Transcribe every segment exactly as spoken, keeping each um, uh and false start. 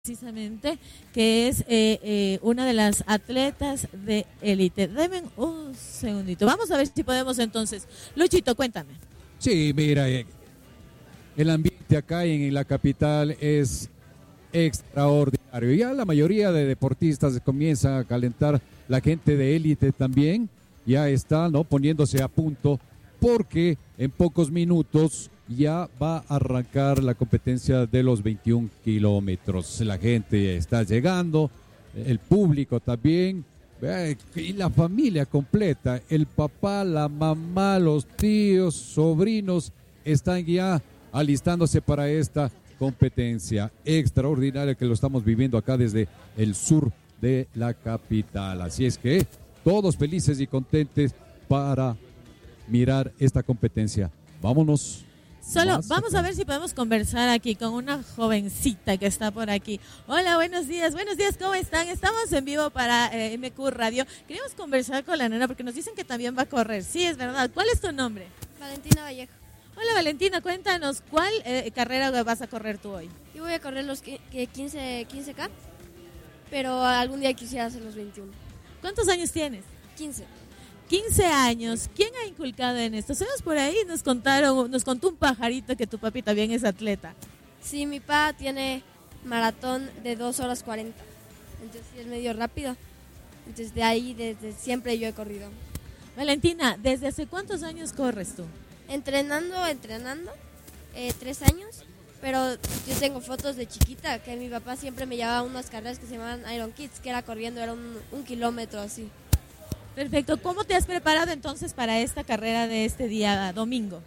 precisamente, que es eh, eh, una de las atletas de élite. Deme un segundito. Vamos a ver si podemos entonces. Luchito, cuéntame. Sí, mira, eh, el ambiente acá en la capital es extraordinario. Ya la mayoría de deportistas comienzan a calentar, la gente de élite también ya está, ¿no?, poniéndose a punto, porque en pocos minutos ya va a arrancar la competencia de los veintiún kilómetros. La gente está llegando, el público también, eh, y la familia completa, el papá, la mamá, los tíos, sobrinos, están ya alistándose para esta competencia extraordinaria que lo estamos viviendo acá desde el sur de la capital. Así es que todos felices y contentos para mirar esta competencia. Vámonos. Solo vamos a ver si podemos conversar aquí con una jovencita que está por aquí. Hola, buenos días, buenos días, ¿cómo están? Estamos en vivo para eh, M Q Radio. Queríamos conversar con la nena porque nos dicen que también va a correr. Sí, es verdad. ¿Cuál es tu nombre? Valentina Vallejo. Hola, Valentina, cuéntanos, ¿cuál eh, carrera vas a correr tú hoy? Yo voy a correr los quince, quince K, pero algún día quisiera hacer los veintiuno. ¿Cuántos años tienes? quince. quince años. ¿Quién ha inculcado en esto? ¿Sabes por ahí? Nos contaron, nos contó un pajarito que tu papi también es atleta. Sí, mi papá tiene maratón de dos horas cuarenta. Entonces sí es medio rápido. Entonces de ahí, desde siempre yo he corrido. Valentina, ¿desde hace cuántos años corres tú? Entrenando, entrenando, eh, tres años. Pero yo tengo fotos de chiquita que mi papá siempre me llevaba a unas carreras que se llamaban Iron Kids, que era corriendo, era un, un kilómetro así. Perfecto. ¿Cómo te has preparado entonces para esta carrera de este día domingo?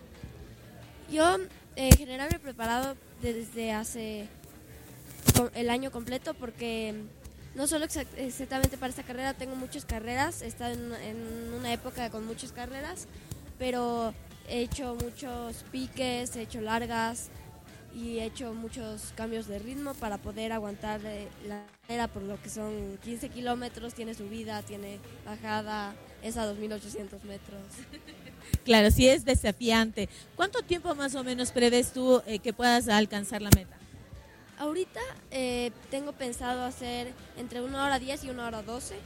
Yo eh, en general me he preparado desde hace el año completo porque no solo exact- exactamente para esta carrera, tengo muchas carreras, he estado en, en una época con muchas carreras, pero he hecho muchos piques, he hecho largas y he hecho muchos cambios de ritmo para poder aguantar eh, la carrera, por lo que son quince kilómetros, tiene subida, tiene bajada, es a dos mil ochocientos metros. Claro, sí es desafiante. ¿Cuánto tiempo más o menos prevés tú eh, que puedas alcanzar la meta? Ahorita eh, tengo pensado hacer entre una hora diez y una hora doce,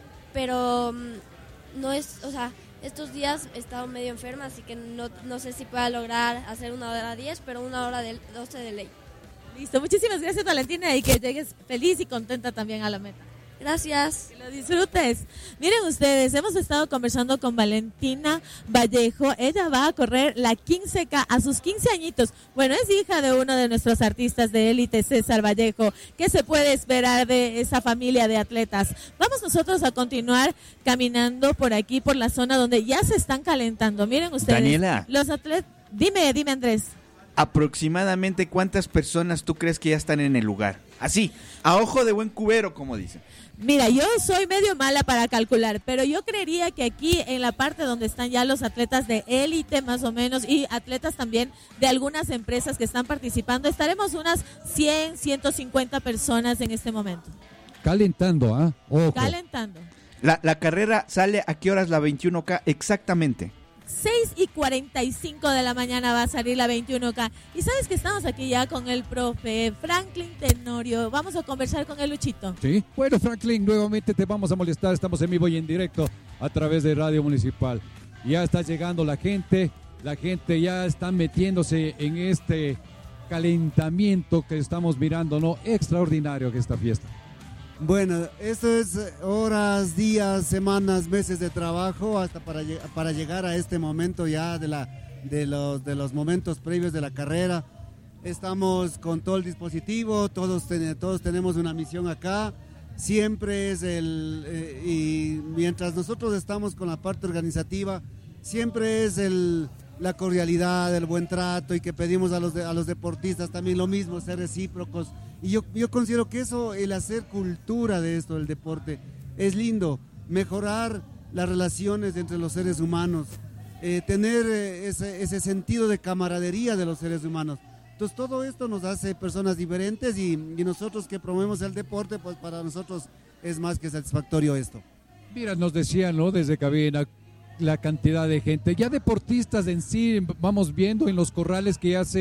pero um, no es, o sea, estos días he estado medio enferma, así que no, no sé si pueda lograr hacer una hora diez, pero una hora de doce de ley. Listo, muchísimas gracias, Valentina, y que llegues feliz y contenta también a la meta. Gracias. Que lo disfrutes. Miren ustedes, hemos estado conversando con Valentina Vallejo. Ella va a correr la quince K a sus quince añitos. Bueno, es hija de uno de nuestros artistas de élite, César Vallejo. ¿Qué se puede esperar de esa familia de atletas? Vamos nosotros a continuar caminando por aquí, por la zona donde ya se están calentando. Miren ustedes. Daniela. Los atletas. Dime, dime, Andrés. ¿Aproximadamente cuántas personas tú crees que ya están en el lugar? Así, a ojo de buen cubero, como dicen. Mira, yo soy medio mala para calcular, pero yo creería que aquí en la parte donde están ya los atletas de élite más o menos y atletas también de algunas empresas que están participando, estaremos unas cien, ciento cincuenta personas en este momento. Calentando, ¿ah? ¿eh? Ojo. Calentando. La, la carrera sale a qué horas la veintiuno K exactamente. seis y cuarenta y cinco de la mañana va a salir la veintiuno K. Y sabes que estamos aquí ya con el profe Franklin Tenorio. Vamos a conversar con el Luchito. Sí, bueno, Franklin, nuevamente te vamos a molestar. Estamos en vivo y en directo a través de Radio Municipal. Ya está llegando la gente. La gente ya está metiéndose en este calentamiento que estamos mirando, ¿no? Extraordinario que esta fiesta. Bueno, esto es horas, días, semanas, meses de trabajo hasta para, para llegar a este momento ya de, la, de, los, de los momentos previos de la carrera. Estamos con todo el dispositivo, todos, ten, todos tenemos una misión acá. Siempre es el, eh, y mientras nosotros estamos con la parte organizativa, siempre es el, la cordialidad, el buen trato y que pedimos a los, de, a los deportistas también lo mismo, ser recíprocos. Y yo, yo considero que eso, el hacer cultura de esto, el deporte, es lindo. Mejorar las relaciones entre los seres humanos, eh, tener eh, ese, ese sentido de camaradería de los seres humanos. Entonces todo esto nos hace personas diferentes y, y nosotros que promovemos el deporte, pues para nosotros es más que satisfactorio esto. Mira, nos decían, ¿no?, desde cabina, la cantidad de gente. Ya deportistas en sí, vamos viendo en los corrales que ya se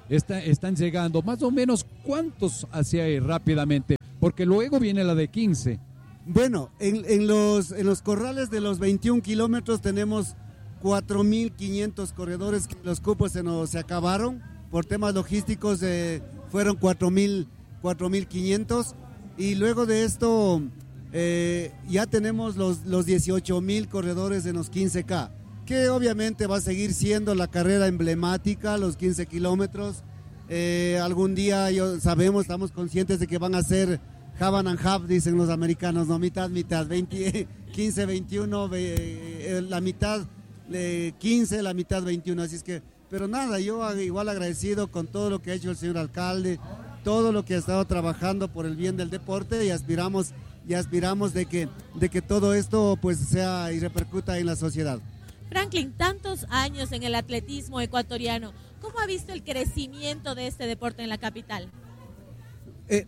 está, están llegando. Más o menos, ¿cuántos hacia ahí rápidamente? Porque luego viene la de quince. Bueno, en, en, los, en los corrales de los veintiún kilómetros tenemos cuatro mil quinientos corredores, que los cupos se nos se acabaron. Por temas logísticos eh, fueron cuatro mil quinientos. Y luego de esto eh, ya tenemos los, los dieciocho mil corredores en los quince K, que obviamente va a seguir siendo la carrera emblemática, los quince kilómetros. Eh, algún día yo, sabemos, estamos conscientes de que van a ser half and half, dicen los americanos, no, mitad, mitad, veinte, quince, veintiuno, eh, la mitad eh, quince, la mitad veintiuno, así es que, pero nada, yo igual agradecido con todo lo que ha hecho el señor alcalde, todo lo que ha estado trabajando por el bien del deporte, y aspiramos y aspiramos de que, de que todo esto pues sea y repercuta en la sociedad. Franklin, tantos años en el atletismo ecuatoriano, ¿cómo ha visto el crecimiento de este deporte en la capital? Eh,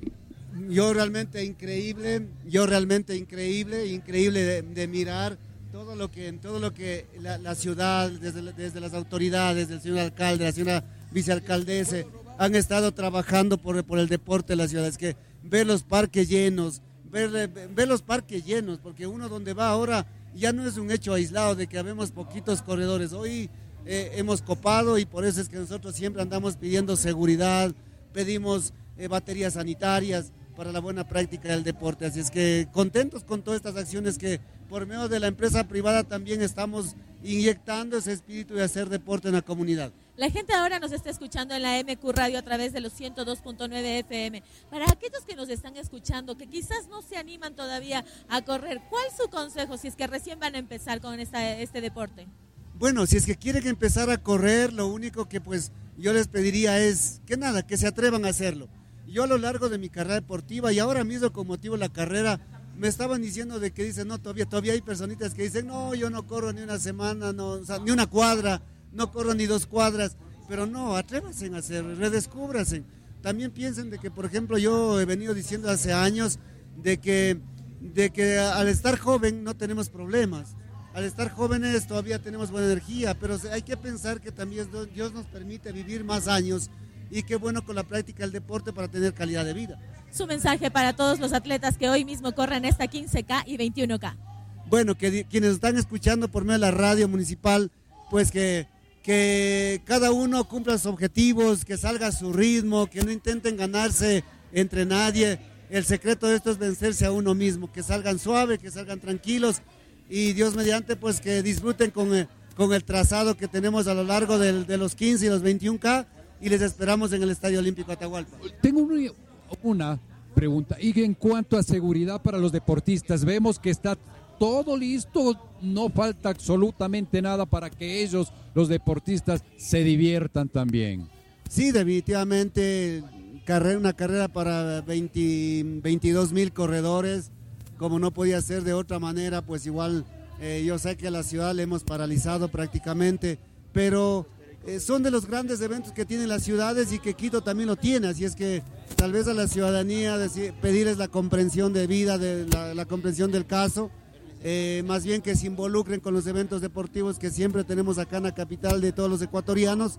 yo realmente increíble, yo realmente increíble, increíble de, de mirar todo lo que, todo lo que la, la ciudad, desde, desde las autoridades, el señor alcalde, la señora vicealcaldesa, han estado trabajando por, por el deporte de la ciudad. Es que ver los parques llenos, ver, ver los parques llenos, porque uno donde va ahora ya no es un hecho aislado de que habemos poquitos corredores. Hoy eh, hemos copado, y por eso es que nosotros siempre andamos pidiendo seguridad, pedimos eh, baterías sanitarias para la buena práctica del deporte. Así es que contentos con todas estas acciones que por medio de la empresa privada también estamos inyectando ese espíritu de hacer deporte en la comunidad. La gente ahora nos está escuchando en la M Q Radio a través de los ciento dos punto nueve F M. Para aquellos que nos están escuchando, que quizás no se animan todavía a correr, ¿cuál es su consejo si es que recién van a empezar con esta, este deporte? Bueno, si es que quieren empezar a correr, lo único que pues yo les pediría es que nada, que se atrevan a hacerlo. Yo a lo largo de mi carrera deportiva, y ahora mismo con motivo de la carrera, me estaban diciendo de que dicen, no, todavía, todavía hay personitas que dicen, no, yo no corro ni una semana, no, o sea, ni una cuadra, no corro ni dos cuadras, pero no, atrévanse a hacer, redescúbranse. También piensen de que, por ejemplo, yo he venido diciendo hace años de que, de que al estar joven no tenemos problemas, al estar jóvenes todavía tenemos buena energía, pero hay que pensar que también Dios nos permite vivir más años, y qué bueno con la práctica del deporte para tener calidad de vida. Su mensaje para todos los atletas que hoy mismo corren esta quince K y veintiuno K. Bueno, que quienes están escuchando por medio de la radio municipal, pues que, que cada uno cumpla sus objetivos, que salga a su ritmo, que no intenten ganarse entre nadie. El secreto de esto es vencerse a uno mismo, que salgan suave, que salgan tranquilos, y Dios mediante pues que disfruten con el, con el trazado que tenemos a lo largo del, de los quince y los veintiuno K, y les esperamos en el Estadio Olímpico Atahualpa. Tengo una, una pregunta, y en cuanto a seguridad para los deportistas, vemos que está todo listo, no falta absolutamente nada para que ellos, los deportistas, se diviertan también. Sí, definitivamente, carrera, una carrera para veinte, veintidós mil corredores, como no podía ser de otra manera, pues igual eh, yo sé que a la ciudad le hemos paralizado prácticamente, pero eh, son de los grandes eventos que tienen las ciudades y que Quito también lo tiene, así es que tal vez a la ciudadanía decir, pedirles la comprensión de vida, de la, la comprensión del caso, eh, más bien que se involucren con los eventos deportivos que siempre tenemos acá en la capital de todos los ecuatorianos,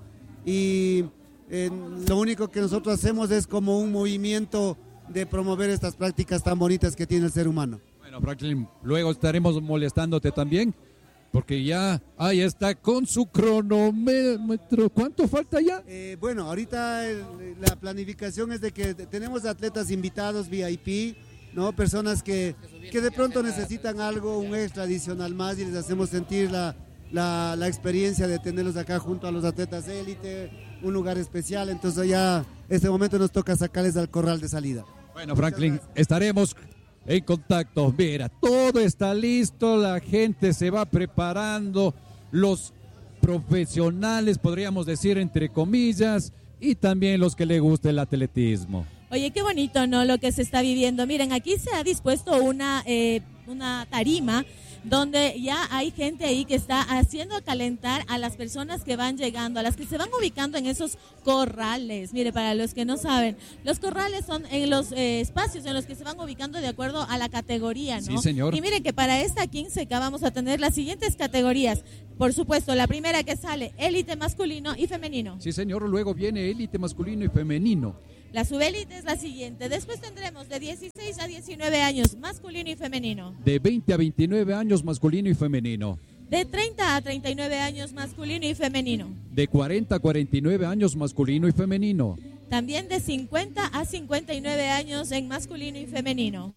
y eh, lo único que nosotros hacemos es como un movimiento de promover estas prácticas tan bonitas que tiene el ser humano. Bueno, Franklin, luego estaremos molestándote también, porque ya ahí está con su cronómetro. ¿Cuánto falta ya? Eh, bueno, ahorita el, la planificación es de que tenemos atletas invitados V I P, ¿no? Personas que, que de pronto necesitan algo, un extra adicional más, y les hacemos sentir la, la, la experiencia de tenerlos acá junto a los atletas de élite, un lugar especial. Entonces ya este momento nos toca sacarles al corral de salida. Bueno, Franklin, estaremos en contacto. Mira, todo está listo, la gente se va preparando, los profesionales, podríamos decir entre comillas, y también los que les gusta el atletismo. Oye, qué bonito, ¿no? Lo que se está viviendo. Miren, aquí se ha dispuesto una, eh, una tarima donde ya hay gente ahí que está haciendo calentar a las personas que van llegando, a las que se van ubicando en esos corrales. Mire, para los que no saben, los corrales son en los eh, espacios en los que se van ubicando de acuerdo a la categoría, ¿no? Sí, señor. Y mire que para esta quince K vamos a tener las siguientes categorías. Por supuesto, la primera que sale, élite masculino y femenino. Sí, señor. Luego viene élite masculino y femenino. La subélite es la siguiente. Después tendremos de dieciséis a diecinueve años, masculino y femenino. De veinte a veintinueve años, masculino y femenino. De treinta a treinta y nueve años, masculino y femenino. De cuarenta a cuarenta y nueve años, masculino y femenino. También de cincuenta a cincuenta y nueve años en masculino y femenino.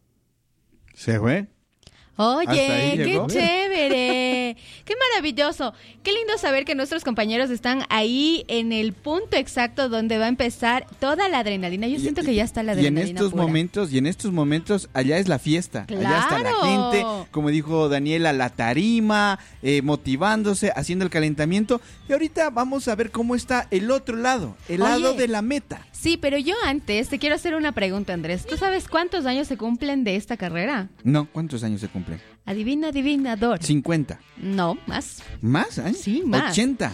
¿Se fue? Oye, qué llegó. chévere, qué maravilloso, qué lindo saber que nuestros compañeros están ahí en el punto exacto donde va a empezar toda la adrenalina. Yo siento que ya está la Y en adrenalina estos pura. momentos, y en estos momentos, allá es la fiesta. Allá está la ¡Claro! gente, como dijo Daniela, la tarima, eh, motivándose, haciendo el calentamiento. Y ahorita vamos a ver cómo está el otro lado, el Oye. lado de la meta. Sí, pero yo antes te quiero hacer una pregunta, Andrés. ¿Tú sabes cuántos años se cumplen de esta carrera? No, ¿cuántos años se cumplen? Adivina, adivinador. cincuenta. No, más. ¿Más? ¿Eh? Sí, más. ochenta.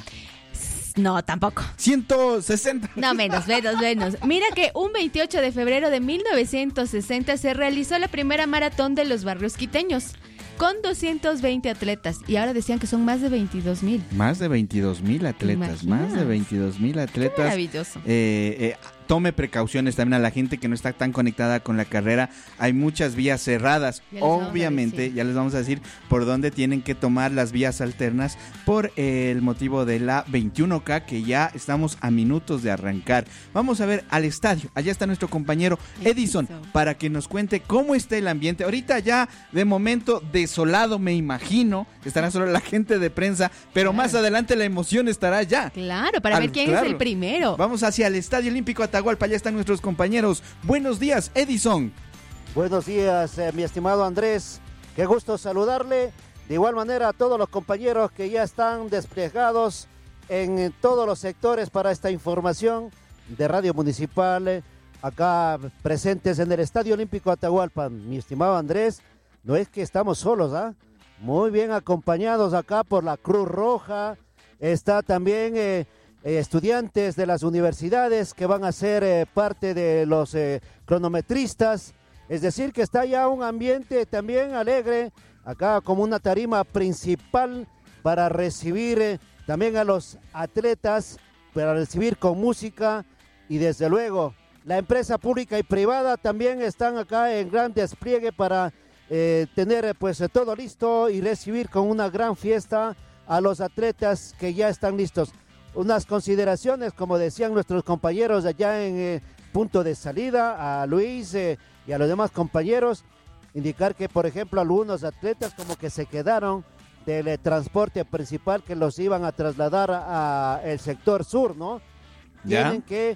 No, tampoco. ciento sesenta. No, menos, menos, menos. Mira que un veintiocho de febrero de mil novecientos sesenta se realizó la primera maratón de los barrios quiteños con doscientos veinte atletas y ahora decían que son más de veintidós mil. Más de veintidós mil atletas, imaginas? más de veintidós mil Qué atletas. maravilloso. Eh, eh, tome precauciones también a la gente que no está tan conectada con la carrera. Hay muchas vías cerradas. Ya les vamos a Obviamente, decir. ya les vamos a decir por dónde tienen que tomar las vías alternas por eh, el motivo de la veintiuno K, que ya estamos a minutos de arrancar. Vamos a ver al estadio. Allá está nuestro compañero Edison Edison. para que nos cuente cómo está el ambiente. Ahorita ya de momento desolado, me imagino. Estará solo la gente de prensa, pero Claro. más adelante la emoción estará ya. Claro, para Al- ver quién claro. es el primero. Vamos hacia el Estadio Olímpico Atahualpa, allá están nuestros compañeros. Buenos días, Edison. Buenos días, eh, mi estimado Andrés. Qué gusto saludarle. De igual manera a todos los compañeros que ya están desplegados en eh, todos los sectores para esta información de Radio Municipal, eh, acá presentes en el Estadio Olímpico Atahualpa. Mi estimado Andrés, no es que estamos solos, ¿ah? Muy bien acompañados acá por la Cruz Roja. Está también eh, eh, estudiantes de las universidades que van a ser eh, parte de los eh, cronometristas. Es decir, que está ya un ambiente también alegre, acá como una tarima principal para recibir eh, también a los atletas, para recibir con música y desde luego la empresa pública y privada también están acá en gran despliegue para eh, tener eh, pues eh, todo listo y recibir con una gran fiesta a los atletas que ya están listos. Unas consideraciones, como decían nuestros compañeros allá en eh, punto de salida, a Luis eh, y a los demás compañeros, indicar que, por ejemplo, algunos atletas como que se quedaron del eh, transporte principal que los iban a trasladar a, a el sector sur, ¿no? ¿Ya? Tienen que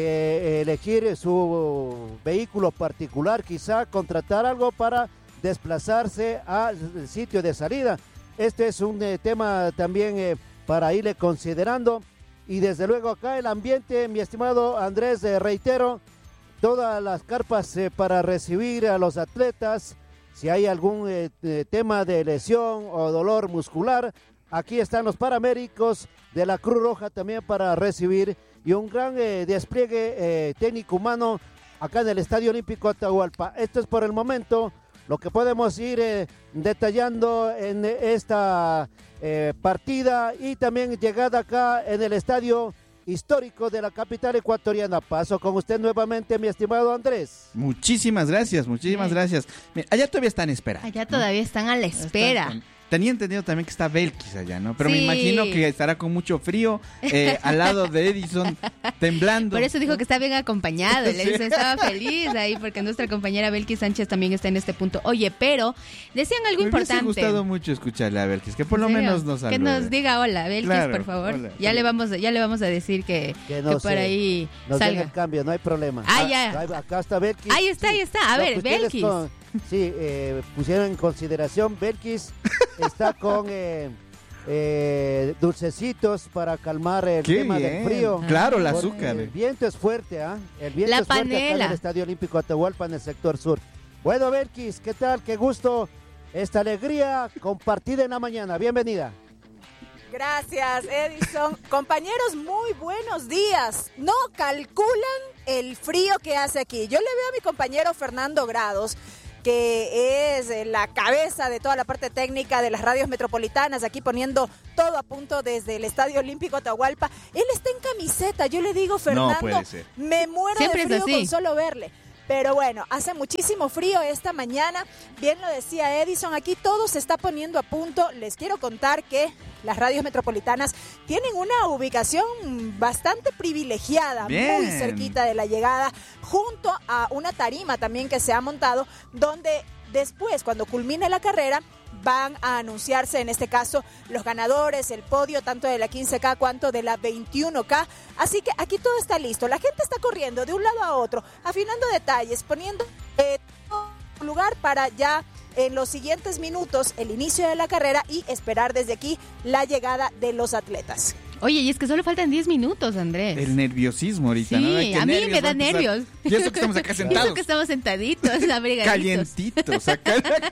eh, elegir su vehículo particular, quizá contratar algo para desplazarse al sitio de salida. Este es un eh, tema también eh, para irle considerando. Y desde luego acá el ambiente, mi estimado Andrés, eh, reitero, todas las carpas eh, para recibir a los atletas. Si hay algún eh, eh, tema de lesión o dolor muscular, aquí están los paramédicos de la Cruz Roja también para recibir. Y un gran eh, despliegue eh, técnico humano acá en el Estadio Olímpico Atahualpa. Esto es por el momento lo que podemos ir eh, detallando en esta eh, partida y también llegada acá en el estadio histórico de la capital ecuatoriana. Paso con usted nuevamente, mi estimado Andrés. Muchísimas gracias, muchísimas Bien. gracias. Mira, allá todavía están en espera. Allá ¿no? todavía están a la espera. Están- Tenía entendido también que está Belkis allá, ¿no? Pero me Sí. imagino que estará con mucho frío, eh, al lado de Edison, temblando. Por eso dijo que está bien acompañado. Le Sí. dice, estaba feliz ahí porque nuestra compañera Belkis Sánchez también está en este punto. Oye, pero decían algo Me hubiese importante. gustado mucho escucharle a Belkis, que por lo ¿En serio? menos nos Que salude. nos diga hola, Belkis, Claro, por favor. hola. Ya le vamos, a- ya le vamos a decir que, Que que nos, por eh, ahí Nos den salga. el cambio, no hay problema. Ah, ya. ahí- Acá está Belkis. Ahí está, ahí está. A Lo ver, que ustedes Belkis. con- sí, eh, pusieron en consideración, Belkis está con eh, eh, dulcecitos para calmar el Qué tema bien. del frío. Claro, el Porque azúcar. El viento es fuerte, ¿ah? El viento La es fuerte acá en panela. el Estadio Olímpico Atahualpa en el sector sur. Bueno, Belkis, ¿qué tal? Qué gusto esta alegría compartida en la mañana. Bienvenida. Gracias, Edison. Compañeros, muy buenos días. No calculan el frío que hace aquí. Yo le veo a mi compañero Fernando Grados, que es la cabeza de toda la parte técnica de las radios metropolitanas, aquí poniendo todo a punto desde el Estadio Olímpico Atahualpa. Él está en camiseta. Yo le digo, Fernando, no puede ser. Me muero Siempre de frío es así. con solo verle. Pero bueno, hace muchísimo frío esta mañana. Bien lo decía Edison, aquí todo se está poniendo a punto. Les quiero contar que las radios metropolitanas tienen una ubicación bastante privilegiada, Bien. muy cerquita de la llegada, junto a una tarima también que se ha montado, donde después, cuando culmine la carrera, van a anunciarse, en este caso, los ganadores, el podio, tanto de la quince K cuanto de la veintiuno K. Así que aquí todo está listo. La gente está corriendo de un lado a otro, afinando detalles, poniendo eh, todo lugar para ya en los siguientes minutos el inicio de la carrera y esperar desde aquí la llegada de los atletas. Oye, y es que solo faltan diez minutos, Andrés. El nerviosismo ahorita, Sí, ¿no? Ay, qué a mí nervios, me da va a empezar. nervios. Y eso que estamos acá Y eso sentados. que estamos sentaditos, abrigaditos. Calientitos acá.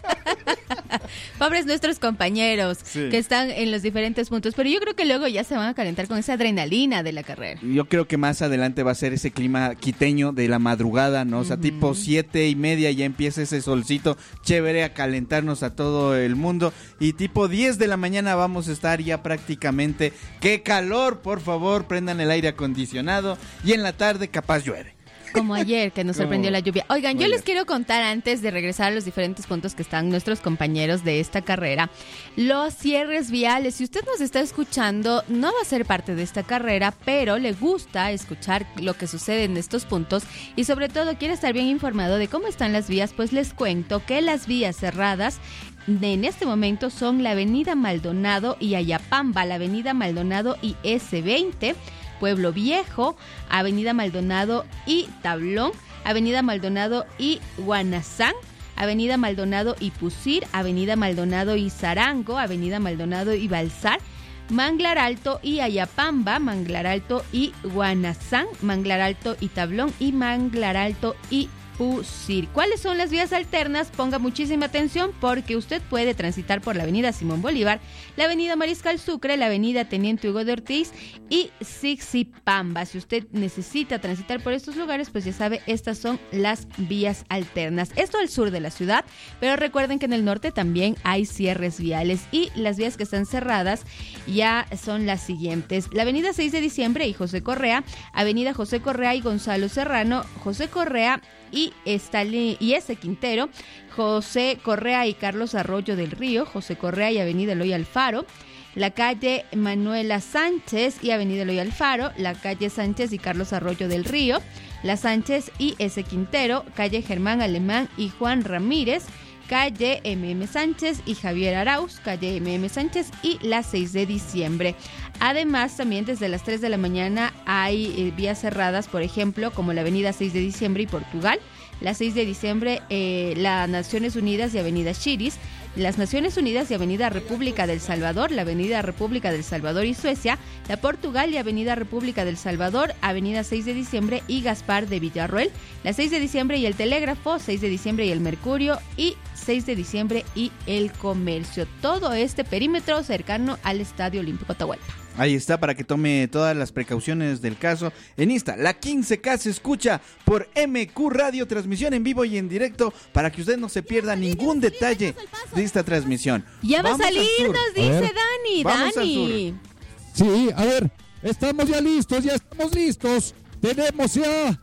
Pobres nuestros compañeros Sí. que están en los diferentes puntos, pero yo creo que luego ya se van a calentar con esa adrenalina de la carrera. Yo creo que más adelante va a ser ese clima quiteño de la madrugada, ¿no? O sea, Ujú. tipo siete y media ya empieza ese solcito chévere a calentarnos a todo el mundo. Y tipo diez de la mañana vamos a estar ya prácticamente. ¡Qué calor! Por favor, prendan el aire acondicionado. Y en la tarde capaz llueve. Como ayer, que nos Como- sorprendió la lluvia. Oigan, Muy yo les bien. quiero contar antes de regresar a los diferentes puntos que están nuestros compañeros de esta carrera, los cierres viales. Si usted nos está escuchando, no va a ser parte de esta carrera, pero le gusta escuchar lo que sucede en estos puntos y sobre todo quiere estar bien informado de cómo están las vías, pues les cuento que las vías cerradas en este momento son la avenida Maldonado y Ayapamba, la avenida Maldonado y ese veinte, Pueblo Viejo, avenida Maldonado y Tablón, avenida Maldonado y Guanazán, avenida Maldonado y Pusir, avenida Maldonado y Zarango, avenida Maldonado y Balsar, Manglar Alto y Ayapamba, Manglar Alto y Guanazán, Manglar Alto y Tablón y Manglar Alto y Pusir. ¿Cuáles son las vías alternas? Ponga muchísima atención porque usted puede transitar por la avenida Simón Bolívar, la avenida Mariscal Sucre, la avenida Teniente Hugo de Ortiz y Sixipamba. Si usted necesita transitar por estos lugares, pues ya sabe, estas son las vías alternas. Esto al sur de la ciudad, pero recuerden que en el norte también hay cierres viales y las vías que están cerradas ya son las siguientes. La avenida seis de diciembre y José Correa, avenida José Correa y Gonzalo Serrano, José Correa y Stalin y ese Quintero, José Correa y Carlos Arroyo del Río, José Correa y avenida Eloy Alfaro, la calle Manuela Sánchez y avenida Eloy Alfaro, la calle Sánchez y Carlos Arroyo del Río, la Sánchez y ese Quintero, calle Germán Alemán y Juan Ramírez, calle M M Sánchez y Javier Arauz, calle M M Sánchez y la seis de diciembre. Además, también desde las tres de la mañana hay eh, vías cerradas, por ejemplo, como la avenida seis de diciembre y Portugal, la seis de diciembre, eh, la Naciones Unidas y avenida Chiris, las Naciones Unidas y avenida República del Salvador, la avenida República del Salvador y Suecia, la Portugal y avenida República del Salvador, avenida seis de diciembre y Gaspar de Villarroel, la seis de diciembre y el Telégrafo, seis de diciembre y el Mercurio y seis de diciembre y el Comercio. Todo este perímetro cercano al Estadio Olímpico Atahualpa. Ahí está, para que tome todas las precauciones del caso. En Insta, la quince K se escucha por M Q Radio, transmisión en vivo y en directo, para que usted no se pierda ningún detalle de esta transmisión. Ya va a Vamos al salir, sur. nos dice A ver. Dani, Vamos al Dani. Sí, a ver, estamos ya listos, ya estamos listos. Tenemos ya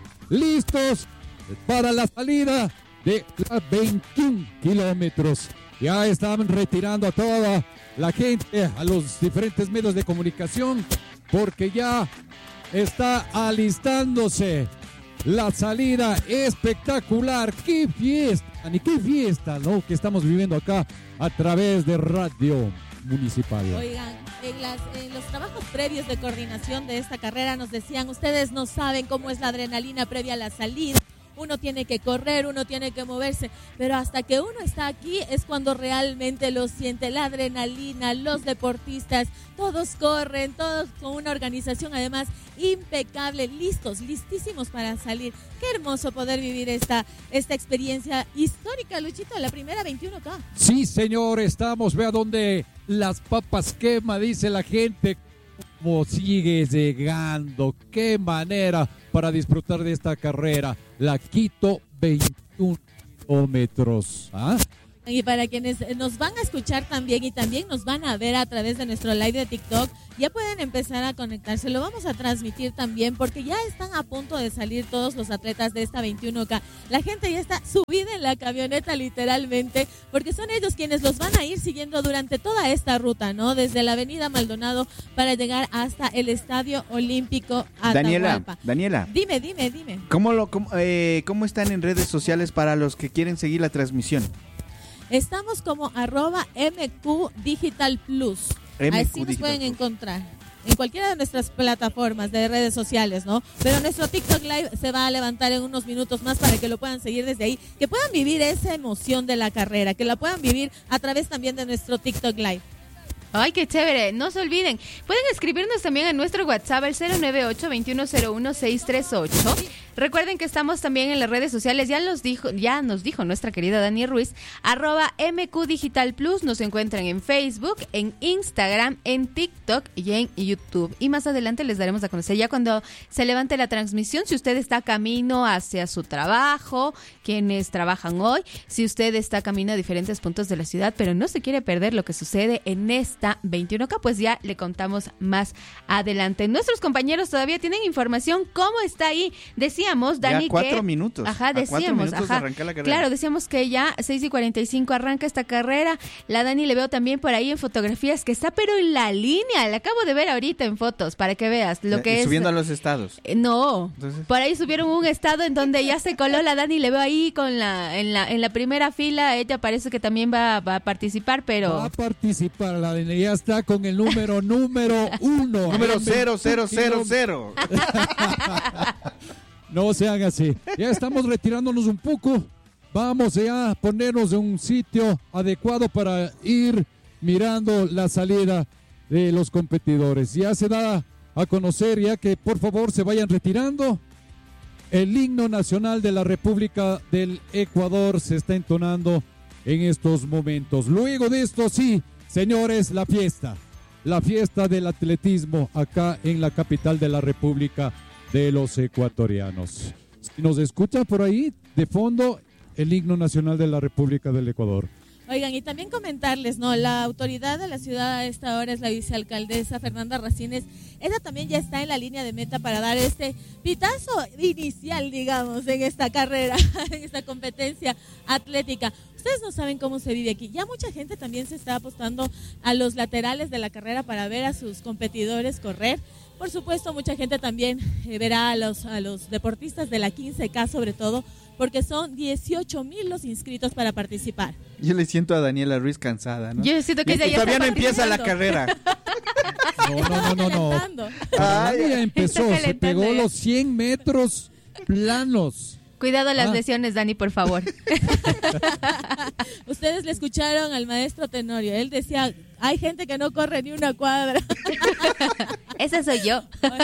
listos para la salida de las veintiún kilómetros. Ya están retirando a toda la gente, a los diferentes medios de comunicación, porque ya está alistándose la salida espectacular. ¡Qué fiesta! Ni qué fiesta, ¿no? Que estamos viviendo acá a través de Radio Municipal. Oigan, en, las, en los trabajos previos de coordinación de esta carrera nos decían, ustedes no saben cómo es la adrenalina previa a la salida. uno tiene que correr, uno tiene que moverse, pero hasta que uno está aquí es cuando realmente lo siente, la adrenalina, los deportistas, todos corren, todos con una organización además impecable, listos, listísimos para salir. Qué hermoso poder vivir esta, esta experiencia histórica, Luchito, la primera veintiuno K. Sí, señor, estamos, vea donde las papas quema, dice la gente, cómo sigue llegando, qué manera para disfrutar de esta carrera, la Quito veintiuno kilómetros. ¿Ah? Y para quienes nos van a escuchar también y también nos van a ver a través de nuestro live de TikTok, ya pueden empezar a conectarse. Lo vamos a transmitir también porque ya están a punto de salir todos los atletas de esta veintiuno K. La gente ya está subida en la camioneta literalmente porque son ellos quienes los van a ir siguiendo durante toda esta ruta, ¿no? Desde la avenida Maldonado para llegar hasta el Estadio Olímpico Atahualpa. Daniela, Daniela. Dime, dime, dime. ¿Cómo, lo, cómo, eh, ¿Cómo están en redes sociales para los que quieren seguir la transmisión? Estamos como arroba M Q Digital Plus. M Q Así nos Digital pueden Plus. encontrar en cualquiera de nuestras plataformas de redes sociales, ¿no? Pero nuestro TikTok Live se va a levantar en unos minutos más para que lo puedan seguir desde ahí, que puedan vivir esa emoción de la carrera, que la puedan vivir a través también de nuestro TikTok Live. Ay, qué chévere, no se olviden. Pueden escribirnos también a nuestro WhatsApp al cero nueve ocho, veintiuno cero uno, seis tres ocho. Recuerden que estamos también en las redes sociales, ya nos dijo, ya nos dijo nuestra querida Dani Ruiz, arroba M Q Digital Plus, nos encuentran en Facebook, en Instagram, en TikTok y en YouTube. Y más adelante les daremos a conocer ya cuando se levante la transmisión, si usted está camino hacia su trabajo, quienes trabajan hoy, si usted está camino a diferentes puntos de la ciudad, pero no se quiere perder lo que sucede en esta veintiuno K, pues ya le contamos más adelante. Nuestros compañeros todavía tienen información, ¿cómo está ahí? Decía Dani, ya cuatro que, minutos. Ajá, a cuatro decíamos, minutos ajá. arranca la carrera. Claro, decíamos que ya seis y cuarenta y cinco arranca esta carrera. La Dani le veo también por ahí en fotografías que está, pero en la línea. La acabo de ver ahorita en fotos para que veas lo que eh, es. Subiendo a los estados. Eh, no, Entonces... por ahí subieron un estado en donde ya se coló la Dani. Le veo ahí con la en la en la primera fila. Ella parece que también va, va a participar, pero Va a participar, la Dani ya está con el número número uno. Número cero cero cero cero. No sean así. Ya estamos retirándonos un poco. Vamos ya a ponernos en un sitio adecuado para ir mirando la salida de los competidores. Ya se da a conocer ya que por favor se vayan retirando. El himno nacional de la República del Ecuador se está entonando en estos momentos. Luego de esto, sí, señores, la fiesta. La fiesta del atletismo acá en la capital de la República de los ecuatorianos. Si nos escucha por ahí, de fondo, el himno nacional de la República del Ecuador. Oigan, y también comentarles, ¿no? La autoridad de la ciudad a esta hora es la vicealcaldesa Fernanda Racines. Ella también ya está en la línea de meta para dar este pitazo inicial, digamos, en esta carrera, en esta competencia atlética. Ustedes no saben cómo se vive aquí. Ya mucha gente también se está apostando a los laterales de la carrera para ver a sus competidores correr. Por supuesto, mucha gente también eh, verá a los, a los deportistas de la quince K sobre todo, porque son dieciocho mil los inscritos para participar. Yo le siento a Daniela Ruiz cansada, ¿no? yo siento que Y ella ya todavía está no empieza la participando. carrera. No, no, no, no, no. Calentando. Para Ay, Dani ya empezó, está se calentando pegó ya. los cien metros planos. Cuidado las Ah. lesiones, Dani, por favor. Ustedes le escucharon al maestro Tenorio. Él decía, hay gente que no corre ni una cuadra. Esa soy yo.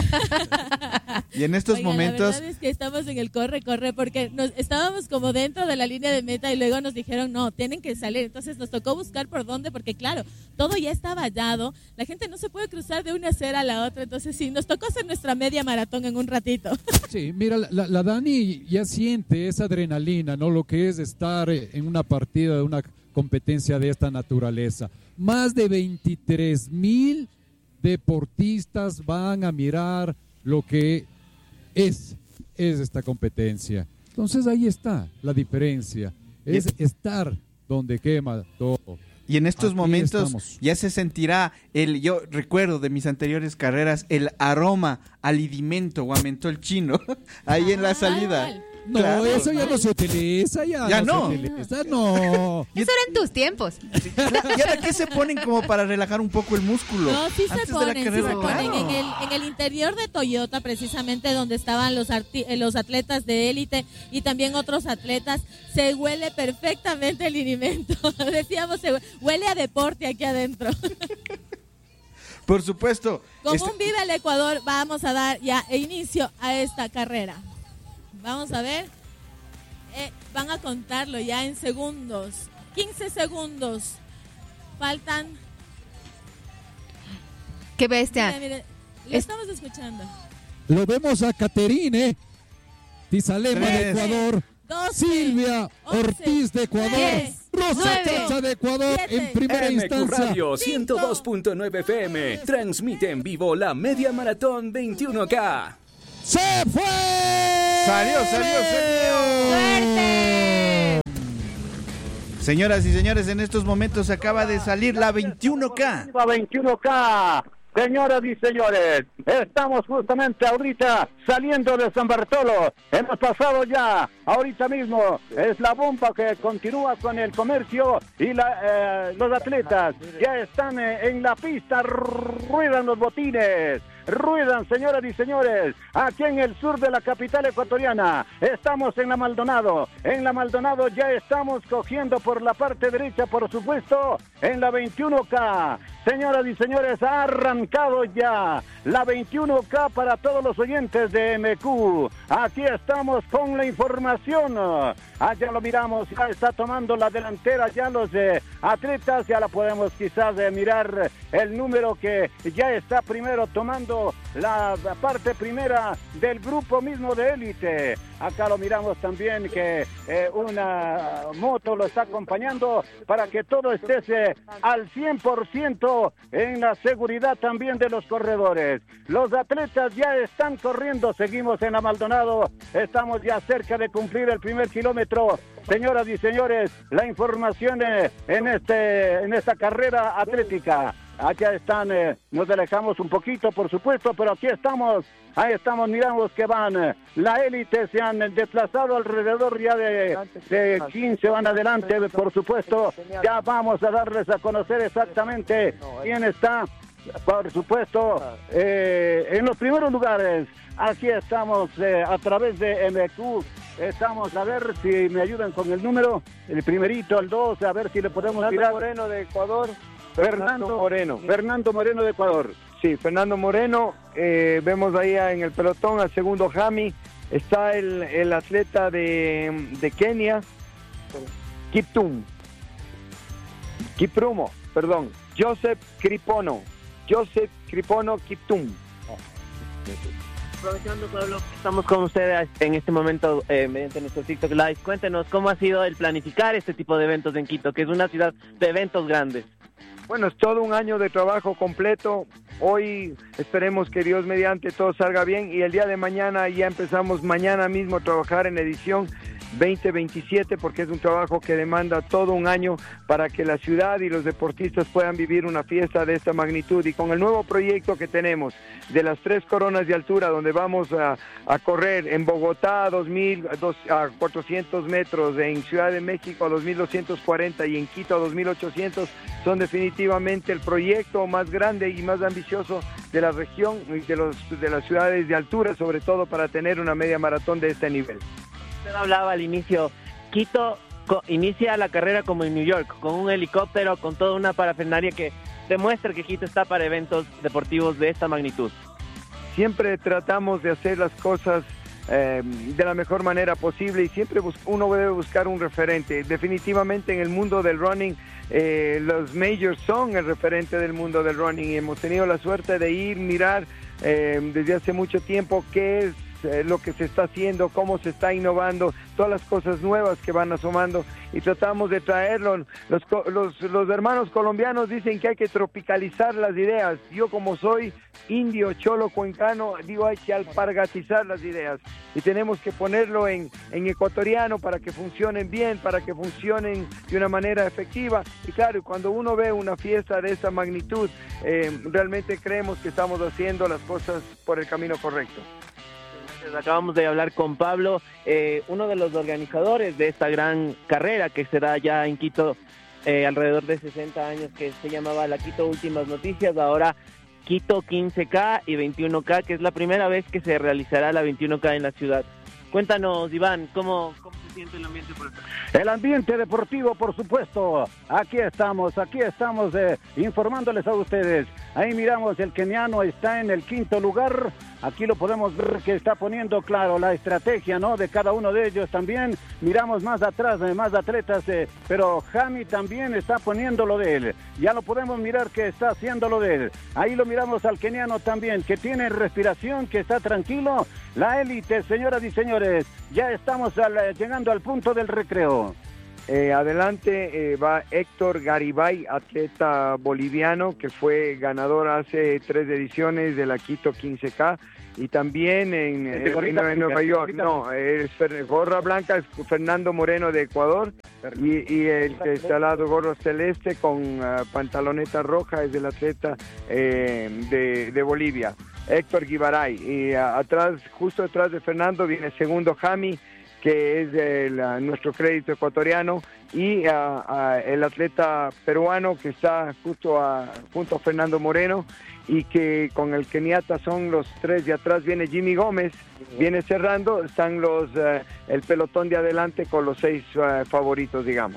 Y en estos Oigan, momentos, la verdad es que estamos en el corre, corre, porque nos estábamos como dentro de la línea de meta y luego nos dijeron, no, tienen que salir. Entonces nos tocó buscar por dónde, porque claro, todo ya está vallado. La gente no se puede cruzar de una acera a la otra. Entonces sí, nos tocó hacer nuestra media maratón en un ratito. Sí, mira, la, la Dani ya siente esa adrenalina, ¿no? Lo que es estar en una partida de una competencia de esta naturaleza. Más de veintitrés mil deportistas van a mirar lo que es, es esta competencia. Entonces ahí está la diferencia. Es estar donde quema todo. y en estos Aquí momentos estamos. ya se sentirá el, yo recuerdo de mis anteriores carreras, el aroma al alimento o a mentol chino ahí en la Ah, salida. igual. No, Claro. eso ya no se utiliza, ya, Ya no. no. Se utiliza, no. Eso era en tus tiempos. ¿Y ahora qué se ponen como para relajar un poco el músculo? No, sí Antes se de la ponen, sí carrera, se ponen. claro. En el, en el interior de Toyota, precisamente donde estaban los, arti- eh, los atletas de élite y también otros atletas, se huele perfectamente el alimento. Decíamos, se hue- huele a deporte aquí adentro. Por supuesto. Como Este- un Vive el Ecuador, vamos a dar ya inicio a esta carrera. Vamos a ver. Eh, van a contarlo ya en segundos. quince segundos. Faltan. Qué bestia. Mire, mire, le Es- estamos escuchando. Lo vemos a Caterine Tizalema de Tres. Ecuador, doce, Silvia once, Ortiz de Ecuador, diez, Rosa nueve, Chacha de Ecuador siete, en primera M Q instancia. Radio ciento dos punto nueve F M transmite en vivo la media maratón veintiuno K. ¡Se fue! Salió, salió, salió. ¡Suerte! Señoras y señores, en estos momentos acaba de salir la veintiuno K. La veintiuno K. Señoras y señores, estamos justamente ahorita saliendo de San Bartolo. Hemos pasado ya, ahorita mismo, es la bomba que continúa con el comercio y la, eh, los atletas ya están eh, en la pista, ruedan los botines. Ruedan, señoras y señores, aquí en el sur de la capital ecuatoriana. Estamos en la Maldonado. En la Maldonado ya estamos cogiendo por la parte derecha, por supuesto, en la veintiuno K. Señoras y señores, ha arrancado ya la veintiuno K para todos los oyentes de M Q. Aquí estamos con la información. Allá lo miramos, ya está tomando la delantera ya los eh, atletas. Ya la podemos quizás eh, mirar el número que ya está primero tomando la parte primera del grupo mismo de élite. Acá lo miramos también que eh, una moto lo está acompañando para que todo esté eh, al cien por ciento en la seguridad también de los corredores. Los atletas ya están corriendo, seguimos en la Maldonado, estamos ya cerca de cumplir el primer kilómetro. Señoras y señores, la información eh, en, este, en esta carrera atlética. Acá están, eh, nos alejamos un poquito, por supuesto, pero aquí estamos, ahí estamos, miramos que van, eh, la élite se han desplazado alrededor ya de, de quince, van adelante, por supuesto, ya vamos a darles a conocer exactamente quién está, por supuesto, eh, en los primeros lugares. Aquí estamos eh, a través de M Q. Estamos a ver si me ayudan con el número, el primerito, el dos, a ver si le podemos tirar. Moreno de Ecuador. Fernando Moreno. Fernando Moreno de Ecuador. Sí, Fernando Moreno. Eh, vemos ahí en el pelotón al segundo Jami. Está el, el atleta de, de Kenia, Kiptum. Kiprumo, perdón. Joseph Cripono. Joseph Cripono Kiptum. Aprovechando, Pablo, estamos con ustedes en este momento eh, mediante nuestro TikTok Live. Cuéntenos cómo ha sido el planificar este tipo de eventos en Quito, que es una ciudad de eventos grandes. Bueno, es todo un año de trabajo completo. Hoy esperemos que Dios mediante todo salga bien y el día de mañana ya empezamos mañana mismo a trabajar en edición veinte veintisiete porque es un trabajo que demanda todo un año para que la ciudad y los deportistas puedan vivir una fiesta de esta magnitud. Y con el nuevo proyecto que tenemos de las tres coronas de altura, donde vamos a, a correr en Bogotá a dos mil a cuatrocientos metros, en Ciudad de México a dos mil doscientos cuarenta y en Quito a dos mil ochocientos, son definitivamente el proyecto más grande y más ambicioso de la región y de, los, de las ciudades de altura, sobre todo para tener una media maratón de este nivel. Usted hablaba al inicio, Quito co- inicia la carrera como en New York, con un helicóptero, con toda una parafernalia que demuestra que Quito está para eventos deportivos de esta magnitud. Siempre tratamos de hacer las cosas eh, de la mejor manera posible y siempre bus- uno debe buscar un referente. Definitivamente en el mundo del running, eh, los majors son el referente del mundo del running y hemos tenido la suerte de ir, mirar eh, desde hace mucho tiempo qué es eh, lo que se está haciendo, cómo se está innovando, todas las cosas nuevas que van asomando y tratamos de traerlo. Los, co- los, los hermanos colombianos dicen que hay que tropicalizar las ideas. Yo como soy indio, cholo, cuencano, digo hay que alpargatizar las ideas y tenemos que ponerlo en, en ecuatoriano para que funcionen bien, para que funcionen de una manera efectiva. Y claro, cuando uno ve una fiesta de esa magnitud, eh, realmente creemos que estamos haciendo las cosas por el camino correcto. Acabamos de hablar con Pablo, eh, uno de los organizadores de esta gran carrera que se da ya en Quito eh, alrededor de sesenta años, que se llamaba la Quito Últimas Noticias, ahora Quito quince K y veintiuno K, que es la primera vez que se realizará la veintiuno K en la ciudad. Cuéntanos, Iván, ¿cómo, cómo se siente el ambiente por acá? El ambiente deportivo, por supuesto. Aquí estamos, aquí estamos eh, informándoles a ustedes. Ahí miramos, el keniano está en el quinto lugar. Aquí lo podemos ver que está poniendo claro la estrategia, ¿no?, de cada uno de ellos también. Miramos más atrás, eh, más atletas, eh, pero Jami también está poniendo lo de él. Ya lo podemos mirar que está haciendo lo de él. Ahí lo miramos al keniano también, que tiene respiración, que está tranquilo. La élite, señoras y señores, ya estamos al, eh, llegando al punto del recreo. Eh, adelante eh, va Héctor Garibay, atleta boliviano que fue ganador hace tres ediciones de la Quito quince K y también en, en, en, en Nueva York. No, es gorra blanca, es Fernando Moreno de Ecuador y, y el que está al lado gorro celeste con uh, pantaloneta roja es el atleta eh, de, de Bolivia, Héctor Guibaray. Y uh, atrás, justo atrás de Fernando viene segundo Jami, que es el, uh, nuestro crédito ecuatoriano, y uh, uh, el atleta peruano que está justo a, junto a Fernando Moreno, y que con el keniata son los tres de atrás. Viene Jimmy Gómez, viene cerrando, están los uh, el pelotón de adelante con los seis uh, favoritos, digamos.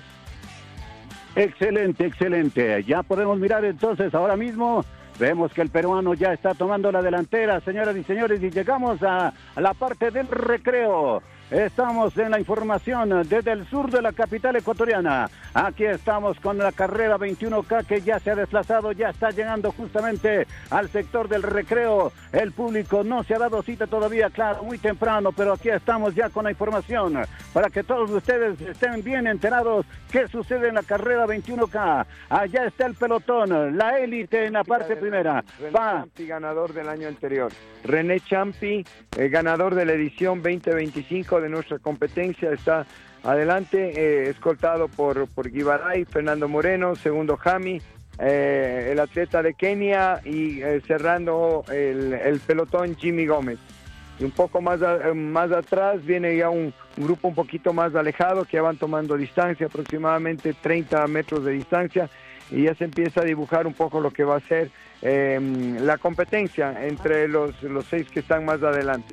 Excelente, excelente. Ya podemos mirar entonces ahora mismo. Vemos que el peruano ya está tomando la delantera, señoras y señores, y llegamos a, a la parte del recreo. Estamos en la información desde el sur de la capital ecuatoriana. Aquí estamos con la carrera veintiuno K que ya se ha desplazado, ya está llegando justamente al sector del recreo. El público no se ha dado cita todavía, claro, muy temprano, pero aquí estamos ya con la información para que todos ustedes estén bien enterados qué sucede en la carrera veintiuno K. Allá está el pelotón, la élite en la parte primera. René Va. Champi, ganador del año anterior. René Champi, eh, ganador de la edición veinte veinticinco de nuestra competencia, está adelante, eh, escoltado por, por Guibaray, Fernando Moreno, segundo Jami, eh, el atleta de Kenia, y eh, cerrando el, el pelotón Jimmy Gómez. Y un poco más, a, más atrás viene ya un, un grupo un poquito más alejado, que ya van tomando distancia, aproximadamente treinta metros de distancia, y ya se empieza a dibujar un poco lo que va a ser eh, la competencia entre los, los seis que están más adelante.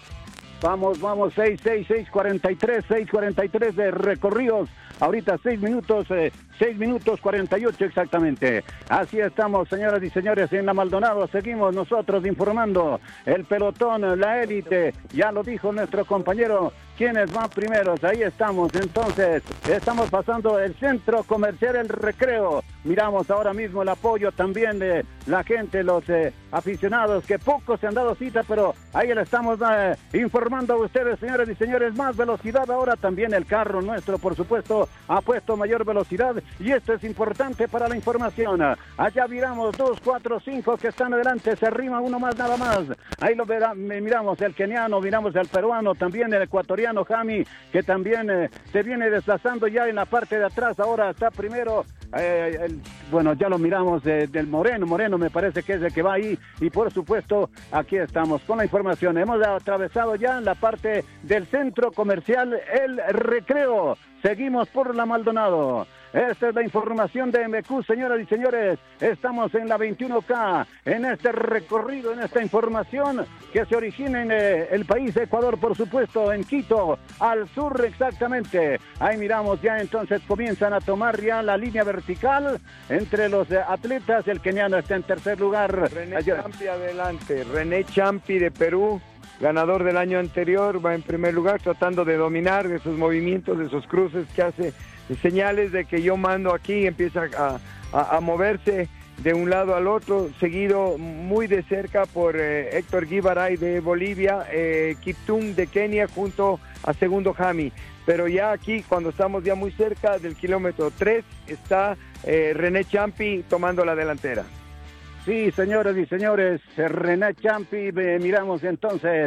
Vamos, vamos, seis, seis, seis, cuarenta y tres, seis, cuarenta y tres de recorridos. Ahorita seis minutos, eh, seis minutos cuarenta y ocho exactamente. Así estamos, señoras y señores, en la Maldonado. Seguimos nosotros informando. El pelotón, la élite, ya lo dijo nuestro compañero. ¿Quiénes van primeros? Ahí estamos. Entonces, estamos pasando el centro comercial El Recreo. Miramos ahora mismo el apoyo también de la gente, los eh, aficionados, que pocos se han dado cita, pero ahí le estamos eh, informando a ustedes, señores y señores. Más velocidad ahora, también el carro nuestro, por supuesto, ha puesto mayor velocidad, y esto es importante para la información. Allá miramos dos, cuatro, cinco que están adelante, se arrima uno más, nada más. Ahí lo verá, miramos el keniano, miramos el peruano, también el ecuatoriano Jami, que también eh, se viene desplazando ya en la parte de atrás. Ahora está primero, eh, el, bueno, ya lo miramos eh, del Moreno, Moreno me parece que es el que va ahí, y por supuesto aquí estamos con la información. Hemos atravesado ya la parte del centro comercial El Recreo. Seguimos por la Maldonado. Esta es la información de M Q, señoras y señores. Estamos en la veintiuno K, en este recorrido, en esta información que se origina en eh, el país de Ecuador, por supuesto, en Quito, al sur exactamente. Ahí miramos ya, entonces comienzan a tomar ya la línea vertical entre los eh, atletas. El keniano está en tercer lugar. René Champi adelante. René Champi de Perú, ganador del año anterior, va en primer lugar, tratando de dominar de sus movimientos, de sus cruces que hace, señales de que yo mando aquí, empieza a, a, a moverse de un lado al otro, seguido muy de cerca por eh, Héctor Guibaray de Bolivia, eh, Kiptum de Kenia junto a segundo Jami. Pero ya aquí, cuando estamos ya muy cerca del kilómetro tres, está eh, René Champi tomando la delantera. Sí, señoras y señores, René Champi, eh, miramos entonces